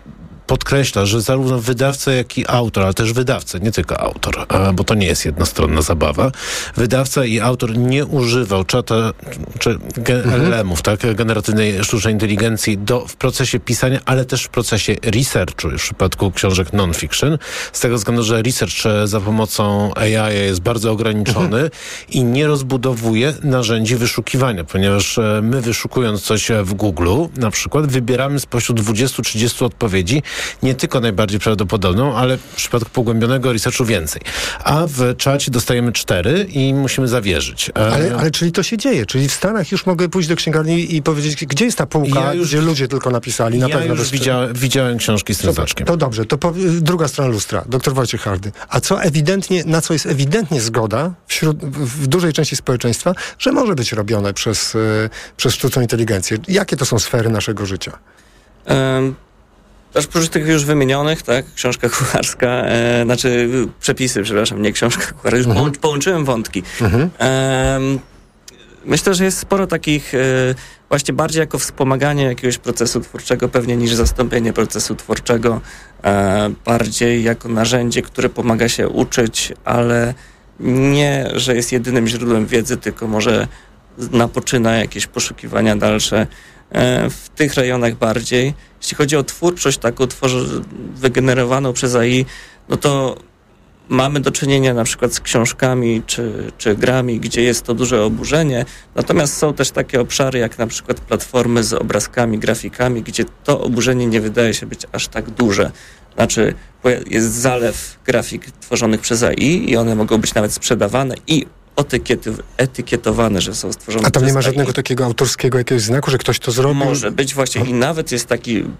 podkreśla, że zarówno wydawca, jak i autor, ale też wydawca, nie tylko autor, bo to nie jest jednostronna zabawa, wydawca i autor nie używał czata, czy L L M-ów, tak, generatywnej sztucznej inteligencji do, w procesie pisania, ale też w procesie researchu, w przypadku książek non-fiction, z tego względu, że research za pomocą A I jest bardzo ograniczony mhm. i nie rozbudowuje narzędzi wyszukiwania, ponieważ my wyszukując coś w Google, na przykład, wybieramy spośród dwudziestu trzydziestu odpowiedzi nie tylko najbardziej prawdopodobną, ale w przypadku pogłębionego researchu więcej. A w czacie dostajemy cztery i musimy zawierzyć.
Ale, ale czyli to się dzieje, czyli w Stanach już mogę pójść do księgarni i powiedzieć, gdzie jest ta półka, ja już, gdzie ludzie tylko napisali. Na
ja
pewno
już
bez...
widziałem, widziałem książki z tym znaczkiem.
To dobrze, to po, druga strona lustra, doktor Wojciech Hardy. A co ewidentnie, na co jest ewidentnie zgoda wśród, w dużej części społeczeństwa, że może być robione przez, y, przez sztuczną inteligencję. Jakie to są sfery naszego życia?
Um. Oprócz tych już wymienionych, tak, książka kucharska, e, znaczy przepisy, przepraszam, nie książka kucharska, już mhm. połączyłem wątki. Mhm. E, myślę, że jest sporo takich e, właśnie bardziej jako wspomaganie jakiegoś procesu twórczego pewnie niż zastąpienie procesu twórczego, e, bardziej jako narzędzie, które pomaga się uczyć, ale nie, że jest jedynym źródłem wiedzy, tylko może napoczyna jakieś poszukiwania dalsze w tych rejonach bardziej. Jeśli chodzi o twórczość taką tworzy, wygenerowaną przez A I, no to mamy do czynienia na przykład z książkami czy, czy grami, gdzie jest to duże oburzenie. Natomiast są też takie obszary, jak na przykład platformy z obrazkami, grafikami, gdzie to oburzenie nie wydaje się być aż tak duże. Znaczy jest zalew grafik tworzonych przez A I i one mogą być nawet sprzedawane i Etykiety, etykietowane, że są stworzone.
A tam nie ma
A I.
żadnego takiego autorskiego jakiegoś znaku, że ktoś to zrobił?
Może być właśnie i nawet jest taki w,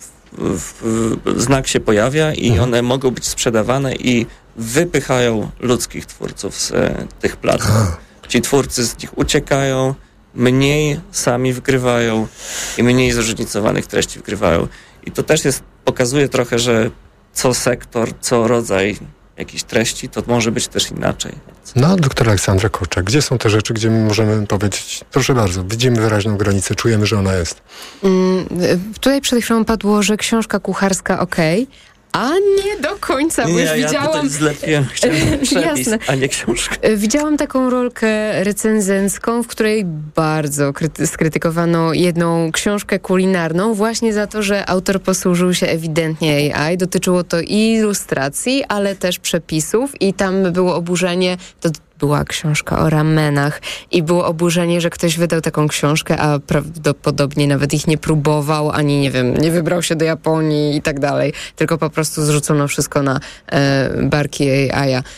w, znak się pojawia i mhm. one mogą być sprzedawane i wypychają ludzkich twórców z e, tych platform. A. Ci twórcy z nich uciekają, mniej sami wgrywają i mniej zróżnicowanych treści wgrywają. I to też jest, pokazuje trochę, że co sektor, co rodzaj jakiejś treści, to może być też inaczej.
No, doktor Aleksandra Korczak, gdzie są te rzeczy, gdzie my możemy powiedzieć, proszę bardzo, widzimy wyraźną granicę, czujemy, że ona jest.
Mm, tutaj przed chwilą padło, że książka kucharska okej, a nie do końca, bo
nie,
już
ja
widziałam...
zlepiłem, chciałem przepis, a nie książkę.
Widziałam taką rolkę recenzencką, w której bardzo kryty- skrytykowano jedną książkę kulinarną właśnie za to, że autor posłużył się ewidentnie A I. Dotyczyło to i ilustracji, ale też przepisów i tam było oburzenie... To była książka o ramenach i było oburzenie, że ktoś wydał taką książkę, a prawdopodobnie nawet ich nie próbował, ani nie wiem, nie wybrał się do Japonii i tak dalej, tylko po prostu zrzucono wszystko na e, barki A I.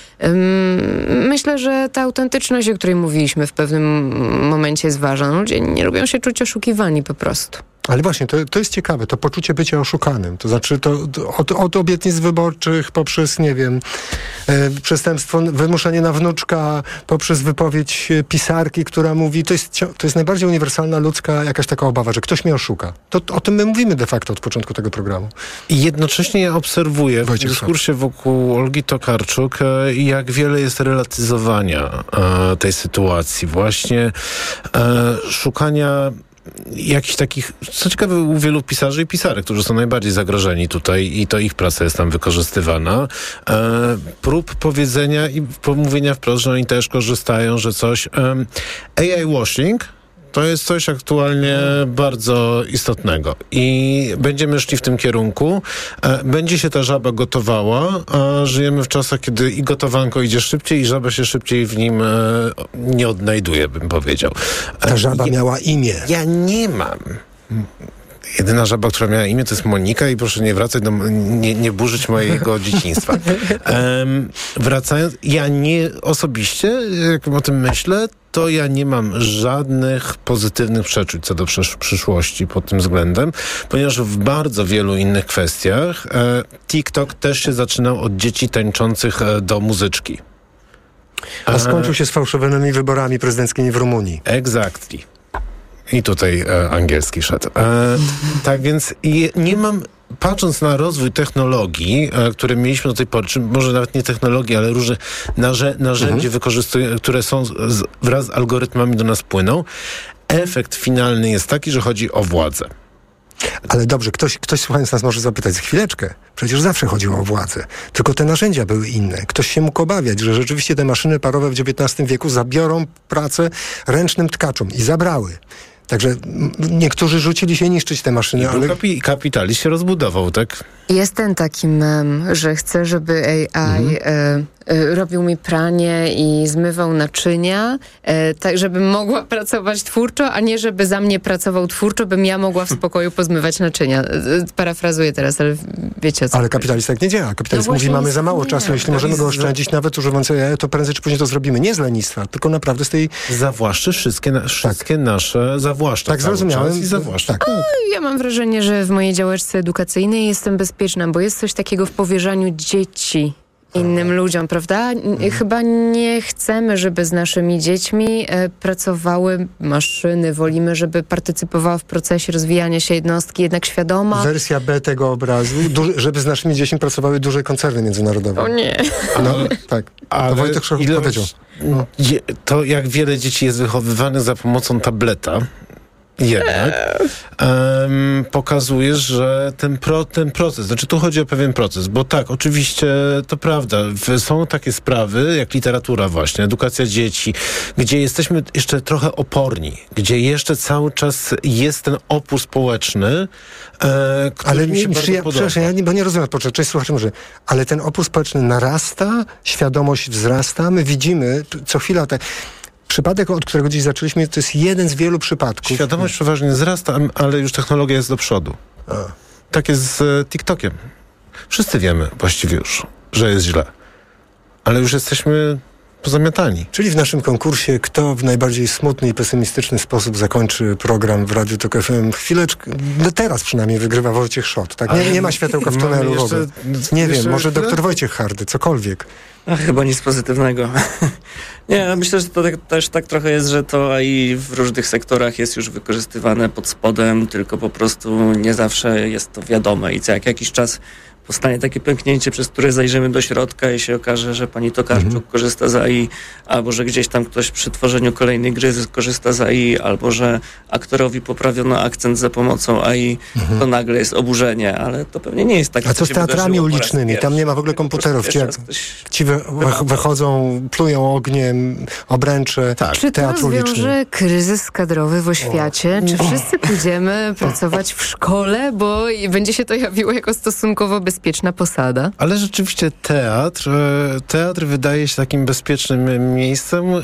Ym, myślę, że ta autentyczność, o której mówiliśmy w pewnym momencie jest ważna. Ludzie nie lubią się czuć oszukiwani po prostu.
Ale właśnie, to, to jest ciekawe, to poczucie bycia oszukanym. To znaczy to, to od, od obietnic wyborczych poprzez, nie wiem, e, przestępstwo, wymuszenie na wnuczka, poprzez wypowiedź pisarki, która mówi, to jest, to jest najbardziej uniwersalna ludzka jakaś taka obawa, że ktoś mnie oszuka. To, to o tym my mówimy de facto od początku tego programu.
I jednocześnie ja obserwuję w dyskursie wokół Olgi Tokarczuk, e, jak wiele jest relatyzowania e, tej sytuacji. Właśnie e, szukania jakichś takich, co ciekawe, u wielu pisarzy i pisarek, którzy są najbardziej zagrożeni tutaj i to ich praca jest tam wykorzystywana, e, prób powiedzenia i pomówienia wprost, że oni też korzystają, że coś... E, A I washing to jest coś aktualnie bardzo istotnego i będziemy szli w tym kierunku. E, będzie się ta żaba gotowała, a żyjemy w czasach, kiedy i gotowanko idzie szybciej i żaba się szybciej w nim e, nie odnajduje, bym powiedział.
E, ta żaba ja, miała imię.
Ja nie mam. Jedyna żaba, która miała imię, to jest Monika i proszę nie wracać, do, nie, nie burzyć mojego dzieciństwa. Um, wracając, ja nie osobiście, jak o tym myślę, to ja nie mam żadnych pozytywnych przeczuć co do przysz- przyszłości pod tym względem, ponieważ w bardzo wielu innych kwestiach e, TikTok też się zaczynał od dzieci tańczących e, do muzyczki.
A skończył się sfałszowanymi wyborami prezydenckimi w Rumunii.
Exactly. I tutaj e, angielski szedł. E, tak więc je, nie mam, patrząc na rozwój technologii, e, które mieliśmy do tej pory, czy może nawet nie technologii, ale różne narze, narzędzie mhm. wykorzystują, które są z, wraz z algorytmami do nas płyną, efekt finalny jest taki, że chodzi o władzę.
Ale dobrze, ktoś, ktoś słuchając nas może zapytać, za chwileczkę, przecież zawsze chodziło o władzę, tylko te narzędzia były inne. Ktoś się mógł obawiać, że rzeczywiście te maszyny parowe w dziewiętnastym wieku zabiorą pracę ręcznym tkaczom i zabrały. Także niektórzy rzucili się niszczyć te maszyny, ale...
Kapi- kapitalizm się rozbudował, tak?
Jest ten taki mem, że chcę, żeby A I mhm. e, e, robił mi pranie i zmywał naczynia, e, tak żebym mogła pracować twórczo, a nie żeby za mnie pracował twórczo, bym ja mogła w spokoju pozmywać naczynia. E, parafrazuję teraz, ale wiecie o co.
Ale kapitalizm tak nie działa. Kapitalizm no mówi, mamy za mało nie, czasu, jeśli możemy go oszczędzić, nawet używając A I, to prędzej czy później to zrobimy. Nie z lenistwa, tylko naprawdę z tej...
Zawłaszczy wszystkie, na, wszystkie tak. nasze, zawłaszcza
tak zrozumiałem.
I zawłaszcza.
Tak.
O, ja mam wrażenie, że w mojej działeczce edukacyjnej jestem bezpieczna, bo jest coś takiego w powierzaniu dzieci innym ludziom, prawda? Mhm. Chyba nie chcemy, żeby z naszymi dziećmi e, pracowały maszyny. Wolimy, żeby partycypowała w procesie rozwijania się jednostki jednak świadoma.
Wersja B tego obrazu, duży, żeby z naszymi dziećmi pracowały duże koncerny międzynarodowe.
O nie.
No, tak.
Ale
to Wojtek Szach powiedział.
No. To jak wiele dzieci jest wychowywanych za pomocą tableta, jednak um, pokazuje, że ten, pro, ten proces, znaczy tu chodzi o pewien proces, bo tak, oczywiście to prawda, w, są takie sprawy jak literatura właśnie, edukacja dzieci, gdzie jesteśmy jeszcze trochę oporni, gdzie jeszcze cały czas jest ten opór społeczny, e, który
ale
mi się bardzo
ja,
podoba.
Ja nie, bo nie rozumiem, po część słuchaczy może, ale ten opór społeczny narasta, świadomość wzrasta, my widzimy co chwila te... Przypadek, od którego dziś zaczęliśmy, to jest jeden z wielu przypadków.
Świadomość przeważnie wzrasta, ale już technologia jest do przodu. A. Tak jest z TikTokiem. Wszyscy wiemy właściwie już, że jest źle. Ale już jesteśmy pozamiatani.
Czyli w naszym konkursie, kto w najbardziej smutny i pesymistyczny sposób zakończy program w Radiu Tok F M, chwileczkę, no teraz przynajmniej wygrywa Wojciech Szot. Tak? Nie, nie ma światełka w tunelu. No, jeszcze, nie jeszcze, wiem, może doktor Wojciech Hardy, cokolwiek.
A, chyba nic pozytywnego. Nie, myślę, że to tak, też tak trochę jest, że to A I w różnych sektorach jest już wykorzystywane pod spodem, tylko po prostu nie zawsze jest to wiadome i co jak jakiś czas powstanie takie pęknięcie, przez które zajrzymy do środka i się okaże, że pani Tokarczuk mhm. korzysta z A I, albo że gdzieś tam ktoś przy tworzeniu kolejnej gry korzysta z A I, albo że aktorowi poprawiono akcent za pomocą A I, mhm. to nagle jest oburzenie, ale to pewnie nie jest tak.
A co z teatrami ulicznymi? Tam nie ma w ogóle komputerów. Ci, jak, ktoś... ci wy, wychodzą, plują ogniem, obręcze. Tak.
Czy to
teatr
rozwiąże
uliczny.
kryzys kadrowy w oświacie? O. Czy wszyscy pójdziemy pracować w szkole, bo będzie się to jawiło jako stosunkowo bezpieczne? Bezpieczna posada.
Ale rzeczywiście teatr, teatr wydaje się takim bezpiecznym miejscem, e,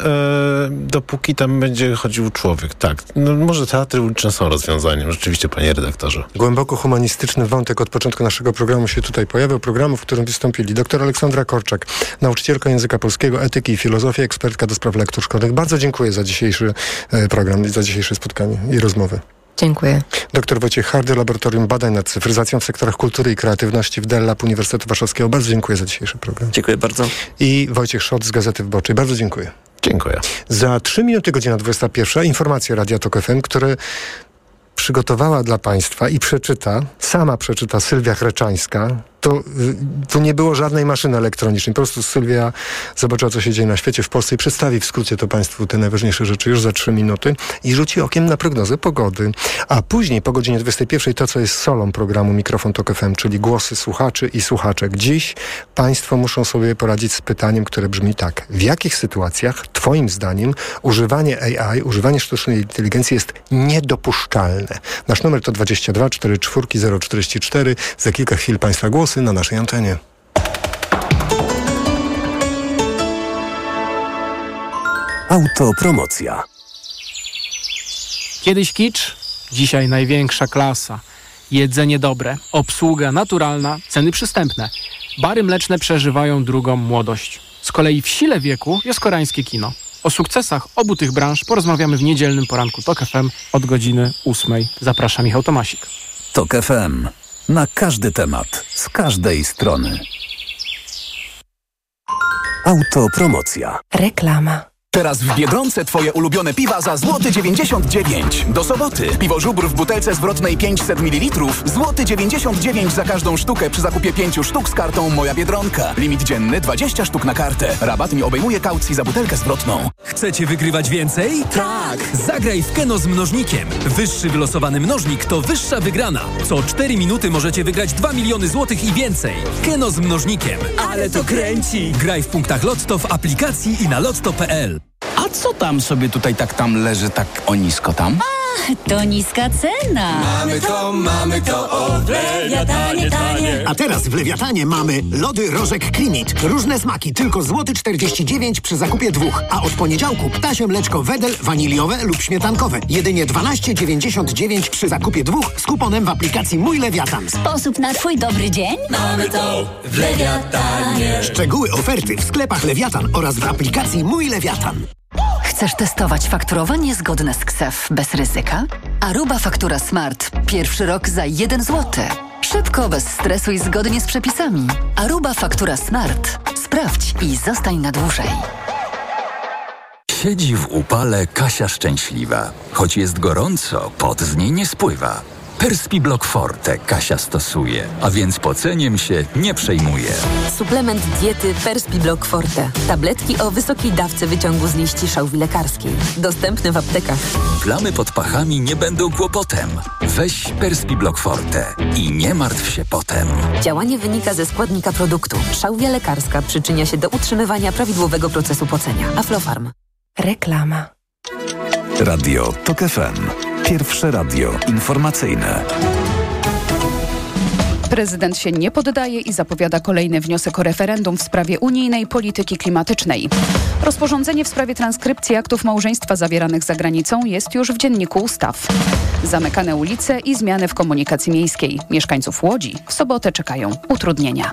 dopóki tam będzie chodził człowiek. Tak, no, może teatry uliczne są rozwiązaniem, rzeczywiście, panie redaktorze.
Głęboko humanistyczny wątek od początku naszego programu się tutaj pojawił, programu, w którym wystąpili dr Aleksandra Korczak, nauczycielka języka polskiego, etyki i filozofii, ekspertka do spraw lektur szkolnych. Bardzo dziękuję za dzisiejszy program i za dzisiejsze spotkanie i rozmowę.
Dziękuję.
Doktor Wojciech Hardy, Laboratorium Badań nad Cyfryzacją w sektorach kultury i kreatywności w D E L Lab Uniwersytetu Warszawskiego. Bardzo dziękuję za dzisiejszy program.
Dziękuję bardzo.
I Wojciech Szot z Gazety Wyborczej. Bardzo dziękuję.
Dziękuję.
Za trzy minuty, godzina dwudziesta pierwsza, informacje Radia Tok F M, które przygotowała dla Państwa i przeczyta, sama przeczyta Sylwia Chreczańska. To, to nie było żadnej maszyny elektronicznej. Po prostu Sylwia zobaczyła, co się dzieje na świecie, w Polsce i przedstawi w skrócie to Państwu te najważniejsze rzeczy już za trzy minuty i rzuci okiem na prognozę pogody. A później po godzinie dwudziestej pierwszej to, co jest solą programu Mikrofon Tok F M, czyli głosy słuchaczy i słuchaczek. Dziś Państwo muszą sobie poradzić z pytaniem, które brzmi tak. W jakich sytuacjach, Twoim zdaniem, używanie A I, używanie sztucznej inteligencji jest niedopuszczalne? Nasz numer to dwadzieścia dwa czterdzieści cztery zero czterdzieści cztery. Za kilka chwil Państwa głosy na naszej antenie.
Autopromocja.
Kiedyś kicz, dzisiaj największa klasa. Jedzenie dobre, obsługa naturalna, ceny przystępne. Bary mleczne przeżywają drugą młodość. Z kolei w sile wieku jest koreańskie kino. O sukcesach obu tych branż porozmawiamy w niedzielnym poranku Tok F M od godziny ósmej. Zaprasza Michał Tomasik.
Tok F M. Na każdy temat, z każdej strony. Autopromocja.
Reklama.
Teraz w Biedronce twoje ulubione piwa za złoty dziewięćdziesiąt dziewięć. Do soboty. Piwo Żubr w butelce zwrotnej pięćset mililitrów. Złoty dziewięćdziesiąt dziewięć za każdą sztukę przy zakupie pięciu sztuk z kartą Moja Biedronka. Limit dzienny dwadzieścia sztuk na kartę. Rabat nie obejmuje kaucji za butelkę zwrotną.
Chcecie wygrywać więcej? Tak! Zagraj w Keno z mnożnikiem. Wyższy wylosowany mnożnik to wyższa wygrana. Co cztery minuty możecie wygrać dwa miliony złotych i więcej. Keno z mnożnikiem. Ale to kręci! Graj w punktach Lotto w aplikacji i na lotto kropka p l.
A co tam sobie tutaj tak tam leży tak o nisko tam?
A, to niska cena.
Mamy to, mamy to, o w Lewiatanie tanie.
A teraz w Lewiatanie mamy lody Rożek Klimit. Różne smaki, tylko złoty czterdzieści dziewięć przy zakupie dwóch. A od poniedziałku ptasie mleczko Wedel, waniliowe lub śmietankowe. Jedynie dwanaście dziewięćdziesiąt dziewięć przy zakupie dwóch z kuponem w aplikacji Mój Lewiatan.
Sposób na twój dobry dzień?
Mamy to w Lewiatanie.
Szczegóły oferty w sklepach Lewiatan oraz w aplikacji Mój Lewiatan.
Chcesz testować fakturowanie zgodne z K S E F bez ryzyka? Aruba Faktura Smart. Pierwszy rok za jeden złoty. Szybko, bez stresu i zgodnie z przepisami. Aruba Faktura Smart. Sprawdź i zostań na dłużej.
Siedzi w upale Kasia szczęśliwa. Choć jest gorąco, pot z niej nie spływa. Perspi Block Forte Kasia stosuje, a więc poceniem się nie przejmuje.
Suplement diety Perspi Block Forte. Tabletki o wysokiej dawce wyciągu z liści szałwi lekarskiej. Dostępne w aptekach.
Plamy pod pachami nie będą kłopotem. Weź Perspi Block Forte i nie martw się potem.
Działanie wynika ze składnika produktu. Szałwia lekarska przyczynia się do utrzymywania prawidłowego procesu pocenia. Aflofarm.
Reklama.
Radio Tok F M. Pierwsze radio informacyjne.
Prezydent się nie poddaje i zapowiada kolejny wniosek o referendum w sprawie unijnej polityki klimatycznej. Rozporządzenie w sprawie transkrypcji aktów małżeństwa zawieranych za granicą jest już w Dzienniku Ustaw. Zamykane ulice i zmiany w komunikacji miejskiej. Mieszkańców Łodzi w sobotę czekają utrudnienia.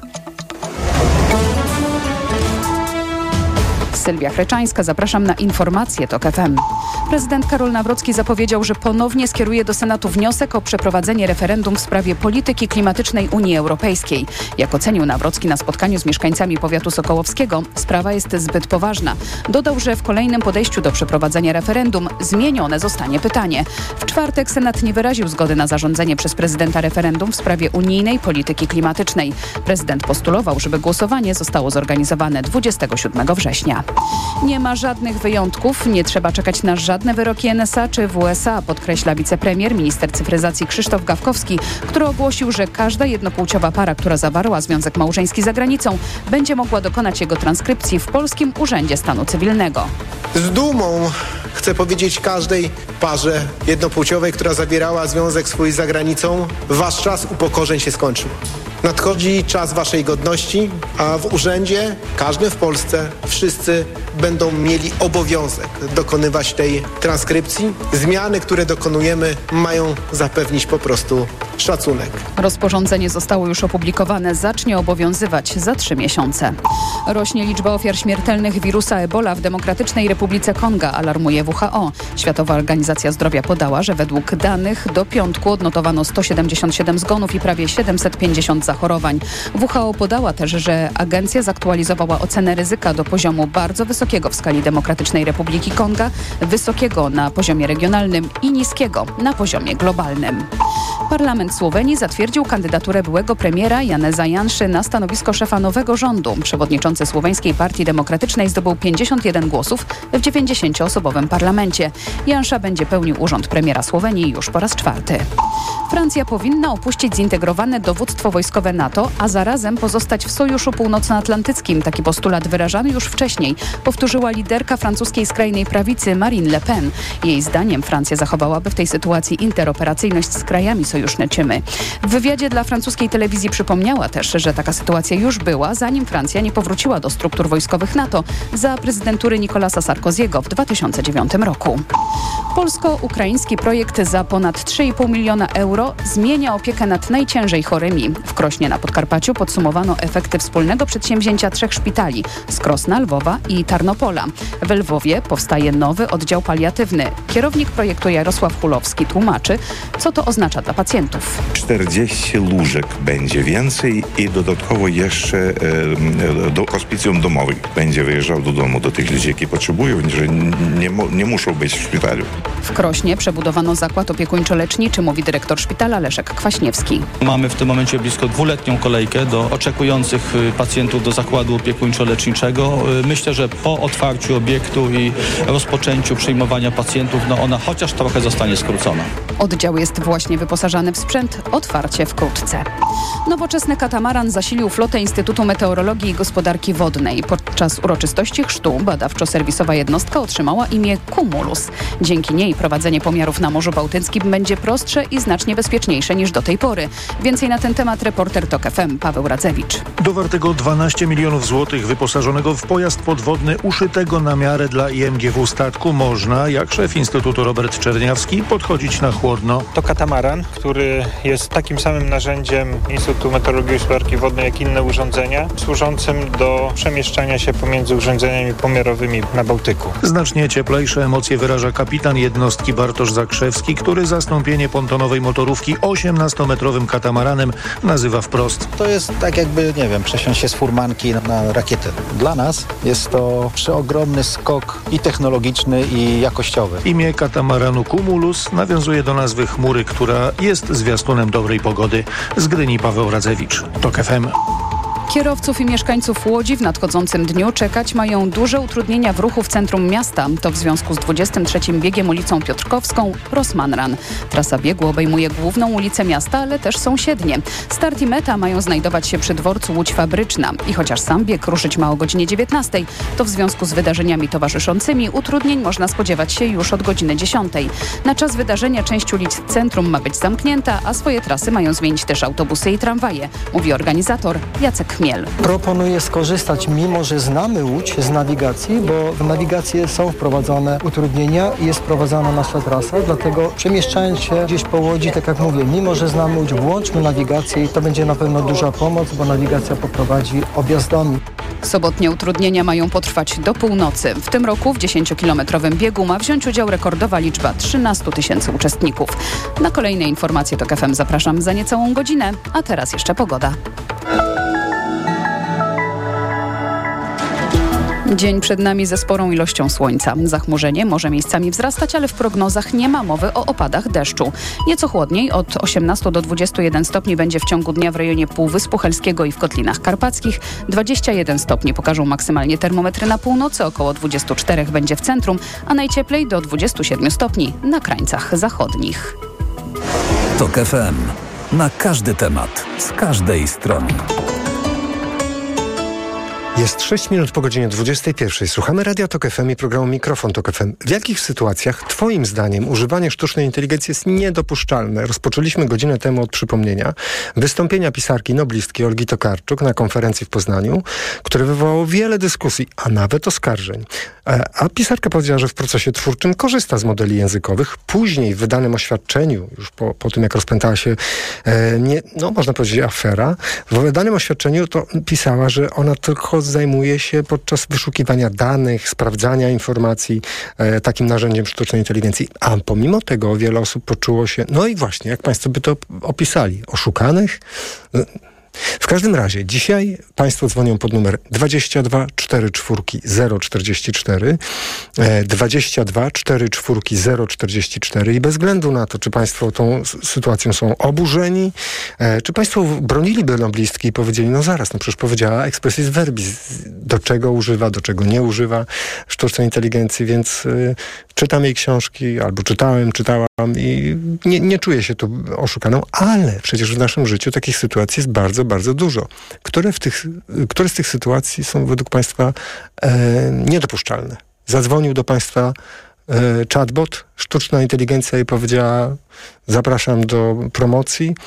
Sylwia Chreczańska, zapraszam na informacje TOK F M. Prezydent Karol Nawrocki zapowiedział, że ponownie skieruje do Senatu wniosek o przeprowadzenie referendum w sprawie polityki klimatycznej Unii Europejskiej. Jak ocenił Nawrocki na spotkaniu z mieszkańcami powiatu sokołowskiego, sprawa jest zbyt poważna. Dodał, że w kolejnym podejściu do przeprowadzenia referendum zmienione zostanie pytanie. W czwartek Senat nie wyraził zgody na zarządzenie przez prezydenta referendum w sprawie unijnej polityki klimatycznej. Prezydent postulował, żeby głosowanie zostało zorganizowane dwudziestego siódmego września. Nie ma żadnych wyjątków, nie trzeba czekać na żadne wyroki N S A czy W S A, podkreśla wicepremier, minister cyfryzacji Krzysztof Gawkowski, który ogłosił, że każda jednopłciowa para, która zawarła związek małżeński za granicą, będzie mogła dokonać jego transkrypcji w Polskim Urzędzie Stanu Cywilnego.
Z dumą chcę powiedzieć każdej parze jednopłciowej, która zawierała związek swój za granicą, wasz czas upokorzeń się skończył. Nadchodzi czas waszej godności, a w urzędzie, każdym w Polsce, wszyscy będą mieli obowiązek dokonywać tej transkrypcji. Zmiany, które dokonujemy, mają zapewnić po prostu szacunek.
Rozporządzenie zostało już opublikowane, zacznie obowiązywać za trzy miesiące. Rośnie liczba ofiar śmiertelnych wirusa Ebola w Demokratycznej Republice Konga, alarmuje W H O. Światowa Organizacja Zdrowia podała, że według danych do piątku odnotowano sto siedemdziesiąt siedem zgonów i prawie siedemset pięćdziesiąt zachorowań. W H O podała też, że agencja zaktualizowała ocenę ryzyka do poziomu bardzo wysokiego w skali Demokratycznej Republiki Konga, wysokiego na poziomie regionalnym i niskiego na poziomie globalnym. Parlament Słowenii zatwierdził kandydaturę byłego premiera Janeza Janszy na stanowisko szefa nowego rządu. Przewodniczący Słoweńskiej Partii Demokratycznej zdobył pięćdziesiąt jeden głosów w dziewięćdziesięcioosobowym parlamencie. Jansza będzie pełnił urząd premiera Słowenii już po raz czwarty. Francja powinna opuścić zintegrowane dowództwo wojskowe NATO, a zarazem pozostać w Sojuszu Północnoatlantyckim. Taki postulat wyrażany już wcześniej powtórzyła liderka francuskiej skrajnej prawicy Marine Le Pen. Jej zdaniem Francja zachowałaby w tej sytuacji interoperacyjność z krajami sojuszniczymi. W wywiadzie dla francuskiej telewizji przypomniała też, że taka sytuacja już była, zanim Francja nie powróciła do struktur wojskowych NATO za prezydentury Nicolasa Sarkoziego w dwa tysiące dziewiątym roku. Polsko-ukraiński projekt za ponad trzy i pół miliona euro zmienia opiekę nad najciężej chorymi. W Krośnie Krośnie na Podkarpaciu podsumowano efekty wspólnego przedsięwzięcia trzech szpitali z Krosna, Lwowa i Tarnopola. W Lwowie powstaje nowy oddział paliatywny. Kierownik projektu Jarosław Hulowski tłumaczy, co to oznacza dla pacjentów.
czterdzieści łóżek będzie więcej i dodatkowo jeszcze e, do hospicjum domowych będzie wyjeżdżał do domu do tych ludzi, jakie potrzebują, że nie, nie muszą być w szpitalu.
W Krośnie przebudowano zakład opiekuńczo-leczniczy, mówi dyrektor szpitala Leszek Kwaśniewski.
Mamy w tym momencie blisko dwuletnią kolejkę do oczekujących pacjentów do zakładu opiekuńczo-leczniczego. Myślę, że po otwarciu obiektu i rozpoczęciu przyjmowania pacjentów, no ona chociaż trochę zostanie skrócona.
Oddział jest właśnie wyposażany w sprzęt, otwarcie wkrótce. Nowoczesny katamaran zasilił flotę Instytutu Meteorologii i Gospodarki Wodnej. Podczas uroczystości chrztu badawczo-serwisowa jednostka otrzymała imię Cumulus. Dzięki niej prowadzenie pomiarów na Morzu Bałtyckim będzie prostsze i znacznie bezpieczniejsze niż do tej pory. Więcej na ten temat reporter TOK F M Paweł Radzewicz.
Do wartego dwanaście milionów złotych wyposażonego w pojazd podwodny uszytego na miarę dla I M G W statku można, jak szef Instytutu Robert Czerniawski, podchodzić na chłodno.
To katamaran, który jest takim samym narzędziem Instytutu Meteorologii i Gospodarki Wodnej jak inne urządzenia, służącym do przemieszczania się pomiędzy urządzeniami pomiarowymi na Bałtyku.
Znacznie cieplejsze emocje wyraża kapitan jednostki Bartosz Zakrzewski, który zastąpienie pontonowej motorówki osiemnastometrowym katamaranem nazywa wprost.
To jest tak jakby, nie wiem, przesiąść się z furmanki na, na rakietę. Dla nas jest to przeogromny skok i technologiczny, i jakościowy.
Imię katamaranu Cumulus nawiązuje do nazwy chmury, która jest zwiastunem dobrej pogody. Z Gdyni Paweł Radzewicz, TOK F M.
Kierowców i mieszkańców Łodzi w nadchodzącym dniu czekać mają duże utrudnienia w ruchu w centrum miasta. To w związku z dwudziestym trzecim biegiem ulicą Piotrkowską Rossmann-Ran. Trasa biegu obejmuje główną ulicę miasta, ale też sąsiednie. Start i meta mają znajdować się przy dworcu Łódź Fabryczna. I chociaż sam bieg ruszyć ma o godzinie dziewiętnastej, to w związku z wydarzeniami towarzyszącymi utrudnień można spodziewać się już od godziny dziesiątej. Na czas wydarzenia część ulic centrum ma być zamknięta, a swoje trasy mają zmienić też autobusy i tramwaje, mówi organizator Jacek Chmiel.
Proponuję skorzystać, mimo że znamy Łódź, z nawigacji, bo w nawigacji są wprowadzone utrudnienia i jest wprowadzana nasza trasa, dlatego przemieszczając się gdzieś po Łodzi, tak jak mówię, mimo że znamy Łódź, włączmy nawigację i to będzie na pewno duża pomoc, bo nawigacja poprowadzi objazdami.
Sobotnie utrudnienia mają potrwać do północy. W tym roku w dziesięciokilometrowym biegu ma wziąć udział rekordowa liczba trzynaście tysięcy uczestników. Na kolejne informacje TOK F M zapraszam za niecałą godzinę, a teraz jeszcze pogoda. Dzień przed nami ze sporą ilością słońca. Zachmurzenie może miejscami wzrastać, ale w prognozach nie ma mowy o opadach deszczu. Nieco chłodniej, od osiemnastu do dwudziestu jeden stopni będzie w ciągu dnia w rejonie Półwyspu Helskiego i w Kotlinach Karpackich. dwadzieścia jeden stopni pokażą maksymalnie termometry na północy, około dwudziestu czterech będzie w centrum, a najcieplej do dwudziestu siedmiu stopni na krańcach zachodnich.
TOK F M. Na każdy temat, z każdej strony.
Jest sześć minut po godzinie dwudziestej pierwszej. Słuchamy Radia TOK F M i programu Mikrofon TOK F M. W jakich sytuacjach twoim zdaniem używanie sztucznej inteligencji jest niedopuszczalne? Rozpoczęliśmy godzinę temu od przypomnienia wystąpienia pisarki noblistki Olgi Tokarczuk na konferencji w Poznaniu, które wywołało wiele dyskusji, a nawet oskarżeń. A pisarka powiedziała, że w procesie twórczym korzysta z modeli językowych. Później w wydanym oświadczeniu, już po, po tym jak rozpętała się, e, nie, no można powiedzieć, afera, w wydanym oświadczeniu to pisała, że ona tylko zajmuje się podczas wyszukiwania danych, sprawdzania informacji e, takim narzędziem sztucznej inteligencji. A pomimo tego wiele osób poczuło się, no i właśnie, jak państwo by to opisali, oszukanych? W każdym razie, dzisiaj państwo dzwonią pod numer dwadzieścia dwa czterdzieści cztery zero czterdzieści cztery, dwadzieścia dwa czterdzieści cztery zero czterdzieści cztery i bez względu na to, czy państwo tą sytuacją są oburzeni, czy państwo broniliby noblistki i powiedzieli, no zaraz, no przecież powiedziała expressis verbis, do czego używa, do czego nie używa sztucznej inteligencji, więc y, czytam jej książki, albo czytałem, czytałam i nie, nie czuję się tu oszukaną, ale przecież w naszym życiu takich sytuacji jest bardzo, bardzo dużo. Które, w tych, które z tych sytuacji są według państwa e, niedopuszczalne? Zadzwonił do państwa e, chatbot, sztuczna inteligencja i powiedziała, zapraszam do promocji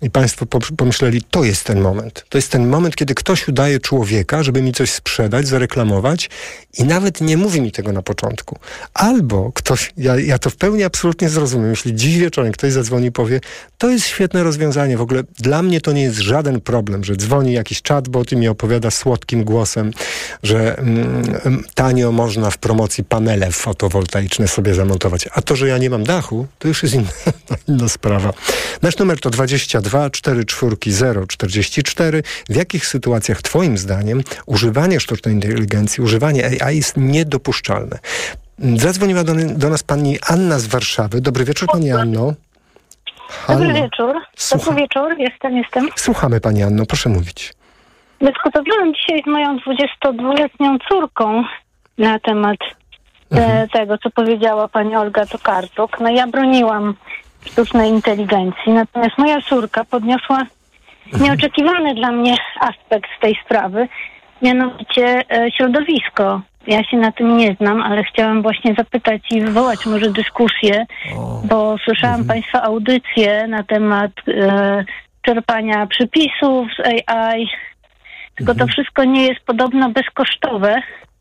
i państwo pomyśleli, to jest ten moment. To jest ten moment, kiedy ktoś udaje człowieka, żeby mi coś sprzedać, zareklamować i nawet nie mówi mi tego na początku. Albo ktoś, ja, ja to w pełni absolutnie zrozumiem, jeśli dziś wieczorem ktoś zadzwoni i powie, to jest świetne rozwiązanie, w ogóle dla mnie to nie jest żaden problem, że dzwoni jakiś chatbot i mi opowiada słodkim głosem, że mm, tanio można w promocji panele fotowoltaiczne sobie zamontować. A to, że ja nie mam dachu, to już jest inna, inna sprawa. Nasz numer to dwadzieścia dwa czterdzieści cztery zero czterdzieści cztery. W jakich sytuacjach twoim zdaniem używanie sztucznej inteligencji, używanie A I jest niedopuszczalne? Zadzwoniła do, do nas pani Anna z Warszawy. Dobry wieczór, pani Anno. Halo.
Dobry wieczór.
Słucha-
Dobry wieczór, jestem, jestem.
Słuchamy pani Anno, proszę mówić.
Dyskutowałam dzisiaj z moją dwudziestodwuletnią córką na temat
Mhm.
e, tego, co powiedziała pani Olga Tokarczuk. No ja broniłam sztucznej inteligencji, natomiast moja córka podniosła nieoczekiwany dla mnie aspekt tej sprawy, mianowicie e, środowisko. Ja się na tym nie znam, ale chciałam właśnie zapytać i wywołać może dyskusję, bo słyszałam
Mhm.
państwa audycję na temat e, czerpania przypisów z A I, tylko
Mhm.
to wszystko nie jest podobno bezkosztowe.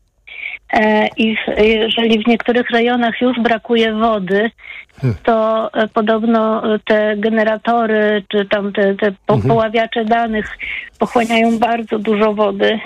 E, I w, jeżeli w niektórych rejonach już brakuje wody,
Hmm.
to e, podobno te generatory, czy tam te, te po,
Mhm.
poławiacze danych pochłaniają bardzo dużo wody.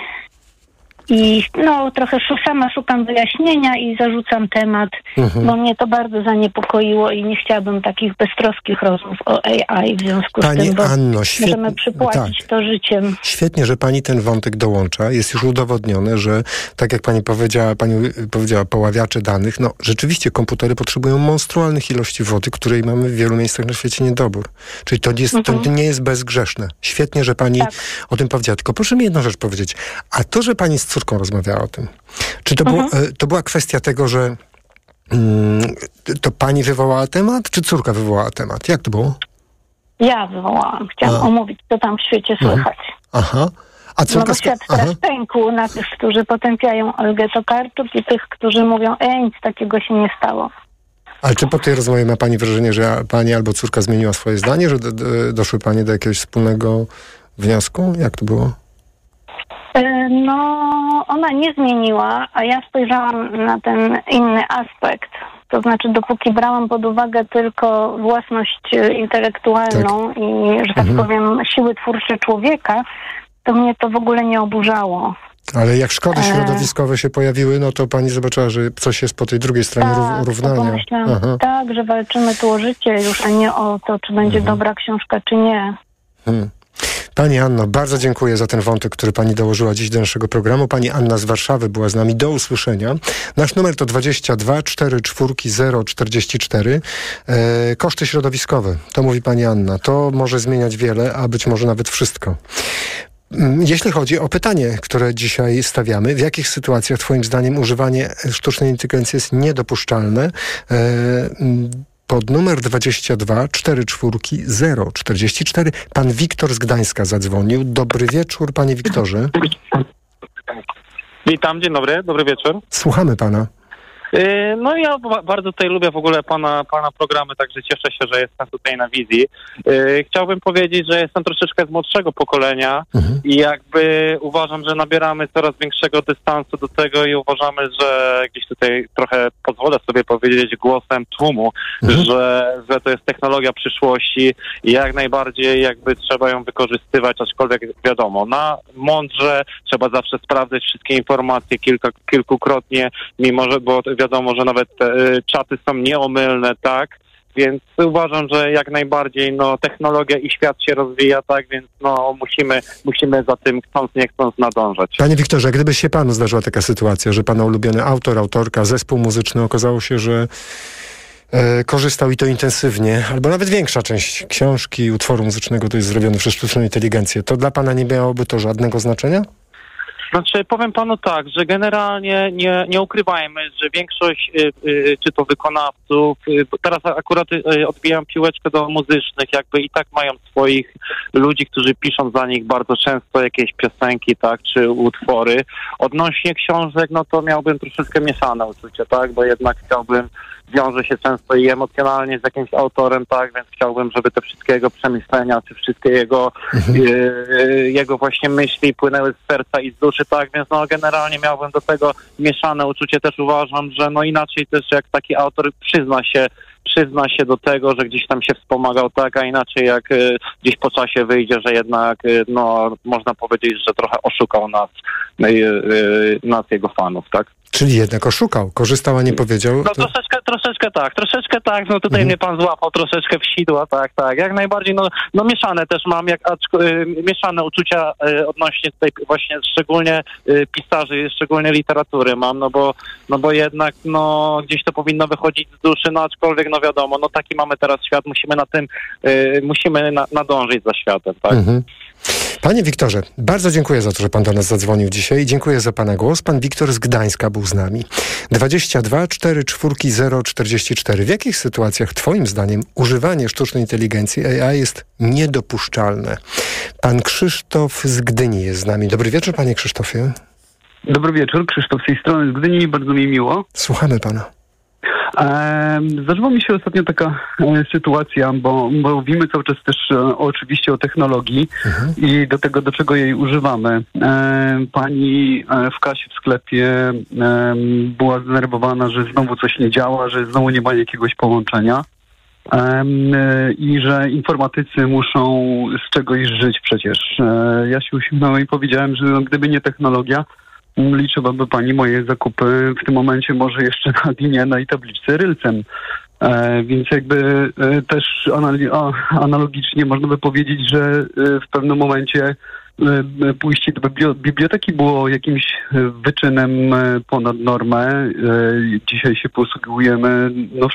I no trochę sz- sama szukam wyjaśnienia i zarzucam temat,
Mhm.
bo mnie to bardzo zaniepokoiło i nie chciałabym takich beztroskich rozmów o A I w związku
Pani
z tym, bo
Anno, świetnie-
możemy przypłacić
tak.
to życiem.
Świetnie, że pani ten wątek dołącza. Jest już udowodnione, że tak jak pani powiedziała, pani powiedziała, poławiacze danych, no rzeczywiście komputery potrzebują monstrualnych ilości wody, której mamy w wielu miejscach na świecie niedobór. Czyli to nie jest,
Mhm.
to nie jest bezgrzeszne. Świetnie, że pani
Tak.
o tym powiedziała. Tylko proszę mi jedną rzecz powiedzieć. A to, że pani z córką rozmawiała o tym, czy to, było,
Mhm.
e, to była kwestia tego, że mm, to pani wywołała temat, czy córka wywołała temat? Jak to było?
Ja wywołałam. Chciałam
A.
omówić, co tam w świecie
Mhm.
słychać.
Aha. A
No
córka...
bo
sk-
świat
Aha.
teraz pękł na tych, którzy potępiają Olgę Tokarczuk i tych, którzy mówią, e, nic takiego się nie stało.
Ale czy po tej rozmowie ma pani wrażenie, że pani albo córka zmieniła swoje zdanie, że do, do, doszły panie do jakiegoś wspólnego wniosku? Jak to było?
E, No, ona nie zmieniła, a ja spojrzałam na ten inny aspekt. To znaczy, dopóki brałam pod uwagę tylko własność e, intelektualną i, że tak
Mhm.
powiem, siły twórcze człowieka, to mnie to w ogóle nie oburzało.
Ale jak szkody
E.
środowiskowe się pojawiły, no to pani zobaczyła, że coś jest po tej drugiej stronie
Tak,
rów-
to
równania.
pomyślałam,
Aha.
tak, że walczymy tu o życie już, a nie o to, czy będzie dobra książka, czy nie.
Hmm. Pani Anno, bardzo dziękuję za ten wątek, który pani dołożyła dziś do naszego programu. Pani Anna z Warszawy była z nami. Do usłyszenia. Nasz numer to dwadzieścia dwa czterdzieści cztery zero czterdzieści cztery. E, koszty środowiskowe, to mówi pani Anna. To może zmieniać wiele, a być może nawet wszystko. Mm, Jeśli chodzi o pytanie, które dzisiaj stawiamy, w jakich sytuacjach twoim zdaniem używanie sztucznej inteligencji jest niedopuszczalne? E, mm, Pod numer dwadzieścia dwa czterdzieści cztery zero czterdzieści cztery pan Wiktor z Gdańska zadzwonił. Dobry wieczór, panie Wiktorze.
Witam, dzień dobry, dobry wieczór.
Słuchamy pana.
Yy, No ja ba- bardzo tutaj lubię w ogóle pana, pana programy, także cieszę się, że jestem tutaj na wizji. Yy, Chciałbym powiedzieć, że jestem troszeczkę z młodszego pokolenia i jakby uważam, że nabieramy coraz większego dystansu do tego i uważamy, że gdzieś tutaj trochę pozwolę sobie powiedzieć głosem tłumu, że, że to jest technologia przyszłości i jak najbardziej jakby trzeba ją wykorzystywać, aczkolwiek wiadomo, na mądrze trzeba zawsze sprawdzać wszystkie informacje kilka, kilkukrotnie, mimo że, bo wiadomo, że nawet te y, czaty są nieomylne, tak? Więc uważam, że jak najbardziej no, technologia i świat się rozwija, tak? Więc no, musimy, musimy za tym chcąc nie chcąc nadążać.
Panie Wiktorze, gdyby się panu zdarzyła taka sytuacja, że pana ulubiony autor, autorka, zespół muzyczny okazało się, że e, korzystał i to intensywnie, albo nawet większa część książki, utworu muzycznego to jest zrobione przez sztuczną inteligencję, to dla pana nie miałoby to żadnego znaczenia?
Znaczy, powiem panu tak, że generalnie nie, nie ukrywajmy, że większość, y, y, czy to wykonawców, y, bo teraz akurat y, odbijam piłeczkę do muzycznych, jakby i tak mają swoich ludzi, którzy piszą za nich bardzo często jakieś piosenki, tak, czy utwory. Odnośnie książek, no to miałbym troszeczkę mieszane uczucie, tak, bo jednak chciałbym wiąże się często i emocjonalnie z jakimś autorem, tak, więc chciałbym, żeby te wszystkie jego przemyślenia, czy wszystkie jego, mhm. y, jego właśnie myśli płynęły z serca i z duszy, tak, więc no generalnie miałbym do tego mieszane uczucie. Też uważam, że no inaczej też jak taki autor przyzna się przyzna się do tego, że gdzieś tam się wspomagał, tak, a inaczej jak y, gdzieś po czasie wyjdzie, że jednak, y, no, można powiedzieć, że trochę oszukał nas, y, y, nas jego fanów, tak?
Czyli jednak oszukał, korzystał, a nie powiedział.
No
to...
troszeczkę, troszeczkę tak, troszeczkę tak, no tutaj
mhm.
mnie pan złapał troszeczkę w sidła, tak, tak, jak najbardziej, no, no mieszane też mam, jak aczko, y, mieszane uczucia y, odnośnie tutaj właśnie szczególnie y, pisarzy, szczególnie literatury mam, no bo, no bo jednak, no gdzieś to powinno wychodzić z duszy, no aczkolwiek, no wiadomo, no taki mamy teraz świat, musimy na tym, y, musimy na, nadążyć za światem, tak. Mhm.
Panie Wiktorze, bardzo dziękuję za to, że pan do nas zadzwonił dzisiaj. Dziękuję za pana głos. Pan Wiktor z Gdańska był z nami. dwadzieścia dwa cztery cztery zero czterdzieści cztery. W jakich sytuacjach twoim zdaniem używanie sztucznej inteligencji A I jest niedopuszczalne? Pan Krzysztof z Gdyni jest z nami. Dobry wieczór, panie Krzysztofie.
Dobry wieczór, Krzysztof z tej strony z Gdyni, bardzo mi miło.
Słuchamy pana.
E, zdarzyła mi się ostatnio taka e, sytuacja, bo, bo mówimy cały czas też e, oczywiście o technologii mhm. i do tego, do czego jej używamy. E, pani e, w kasie w sklepie e, była zdenerwowana, że znowu coś nie działa, że znowu nie ma jakiegoś połączenia e, i że informatycy muszą z czegoś żyć przecież. E, ja się uśmiechnąłem i powiedziałem, że no, gdyby nie technologia, liczyłaby pani moje zakupy w tym momencie może jeszcze na linie, na tabliczce rylcem. E, więc jakby e, też anali- a, analogicznie można by powiedzieć, że e, w pewnym momencie e, pójście do bibli- biblioteki było jakimś wyczynem e, ponad normę. E, dzisiaj się posługujemy no,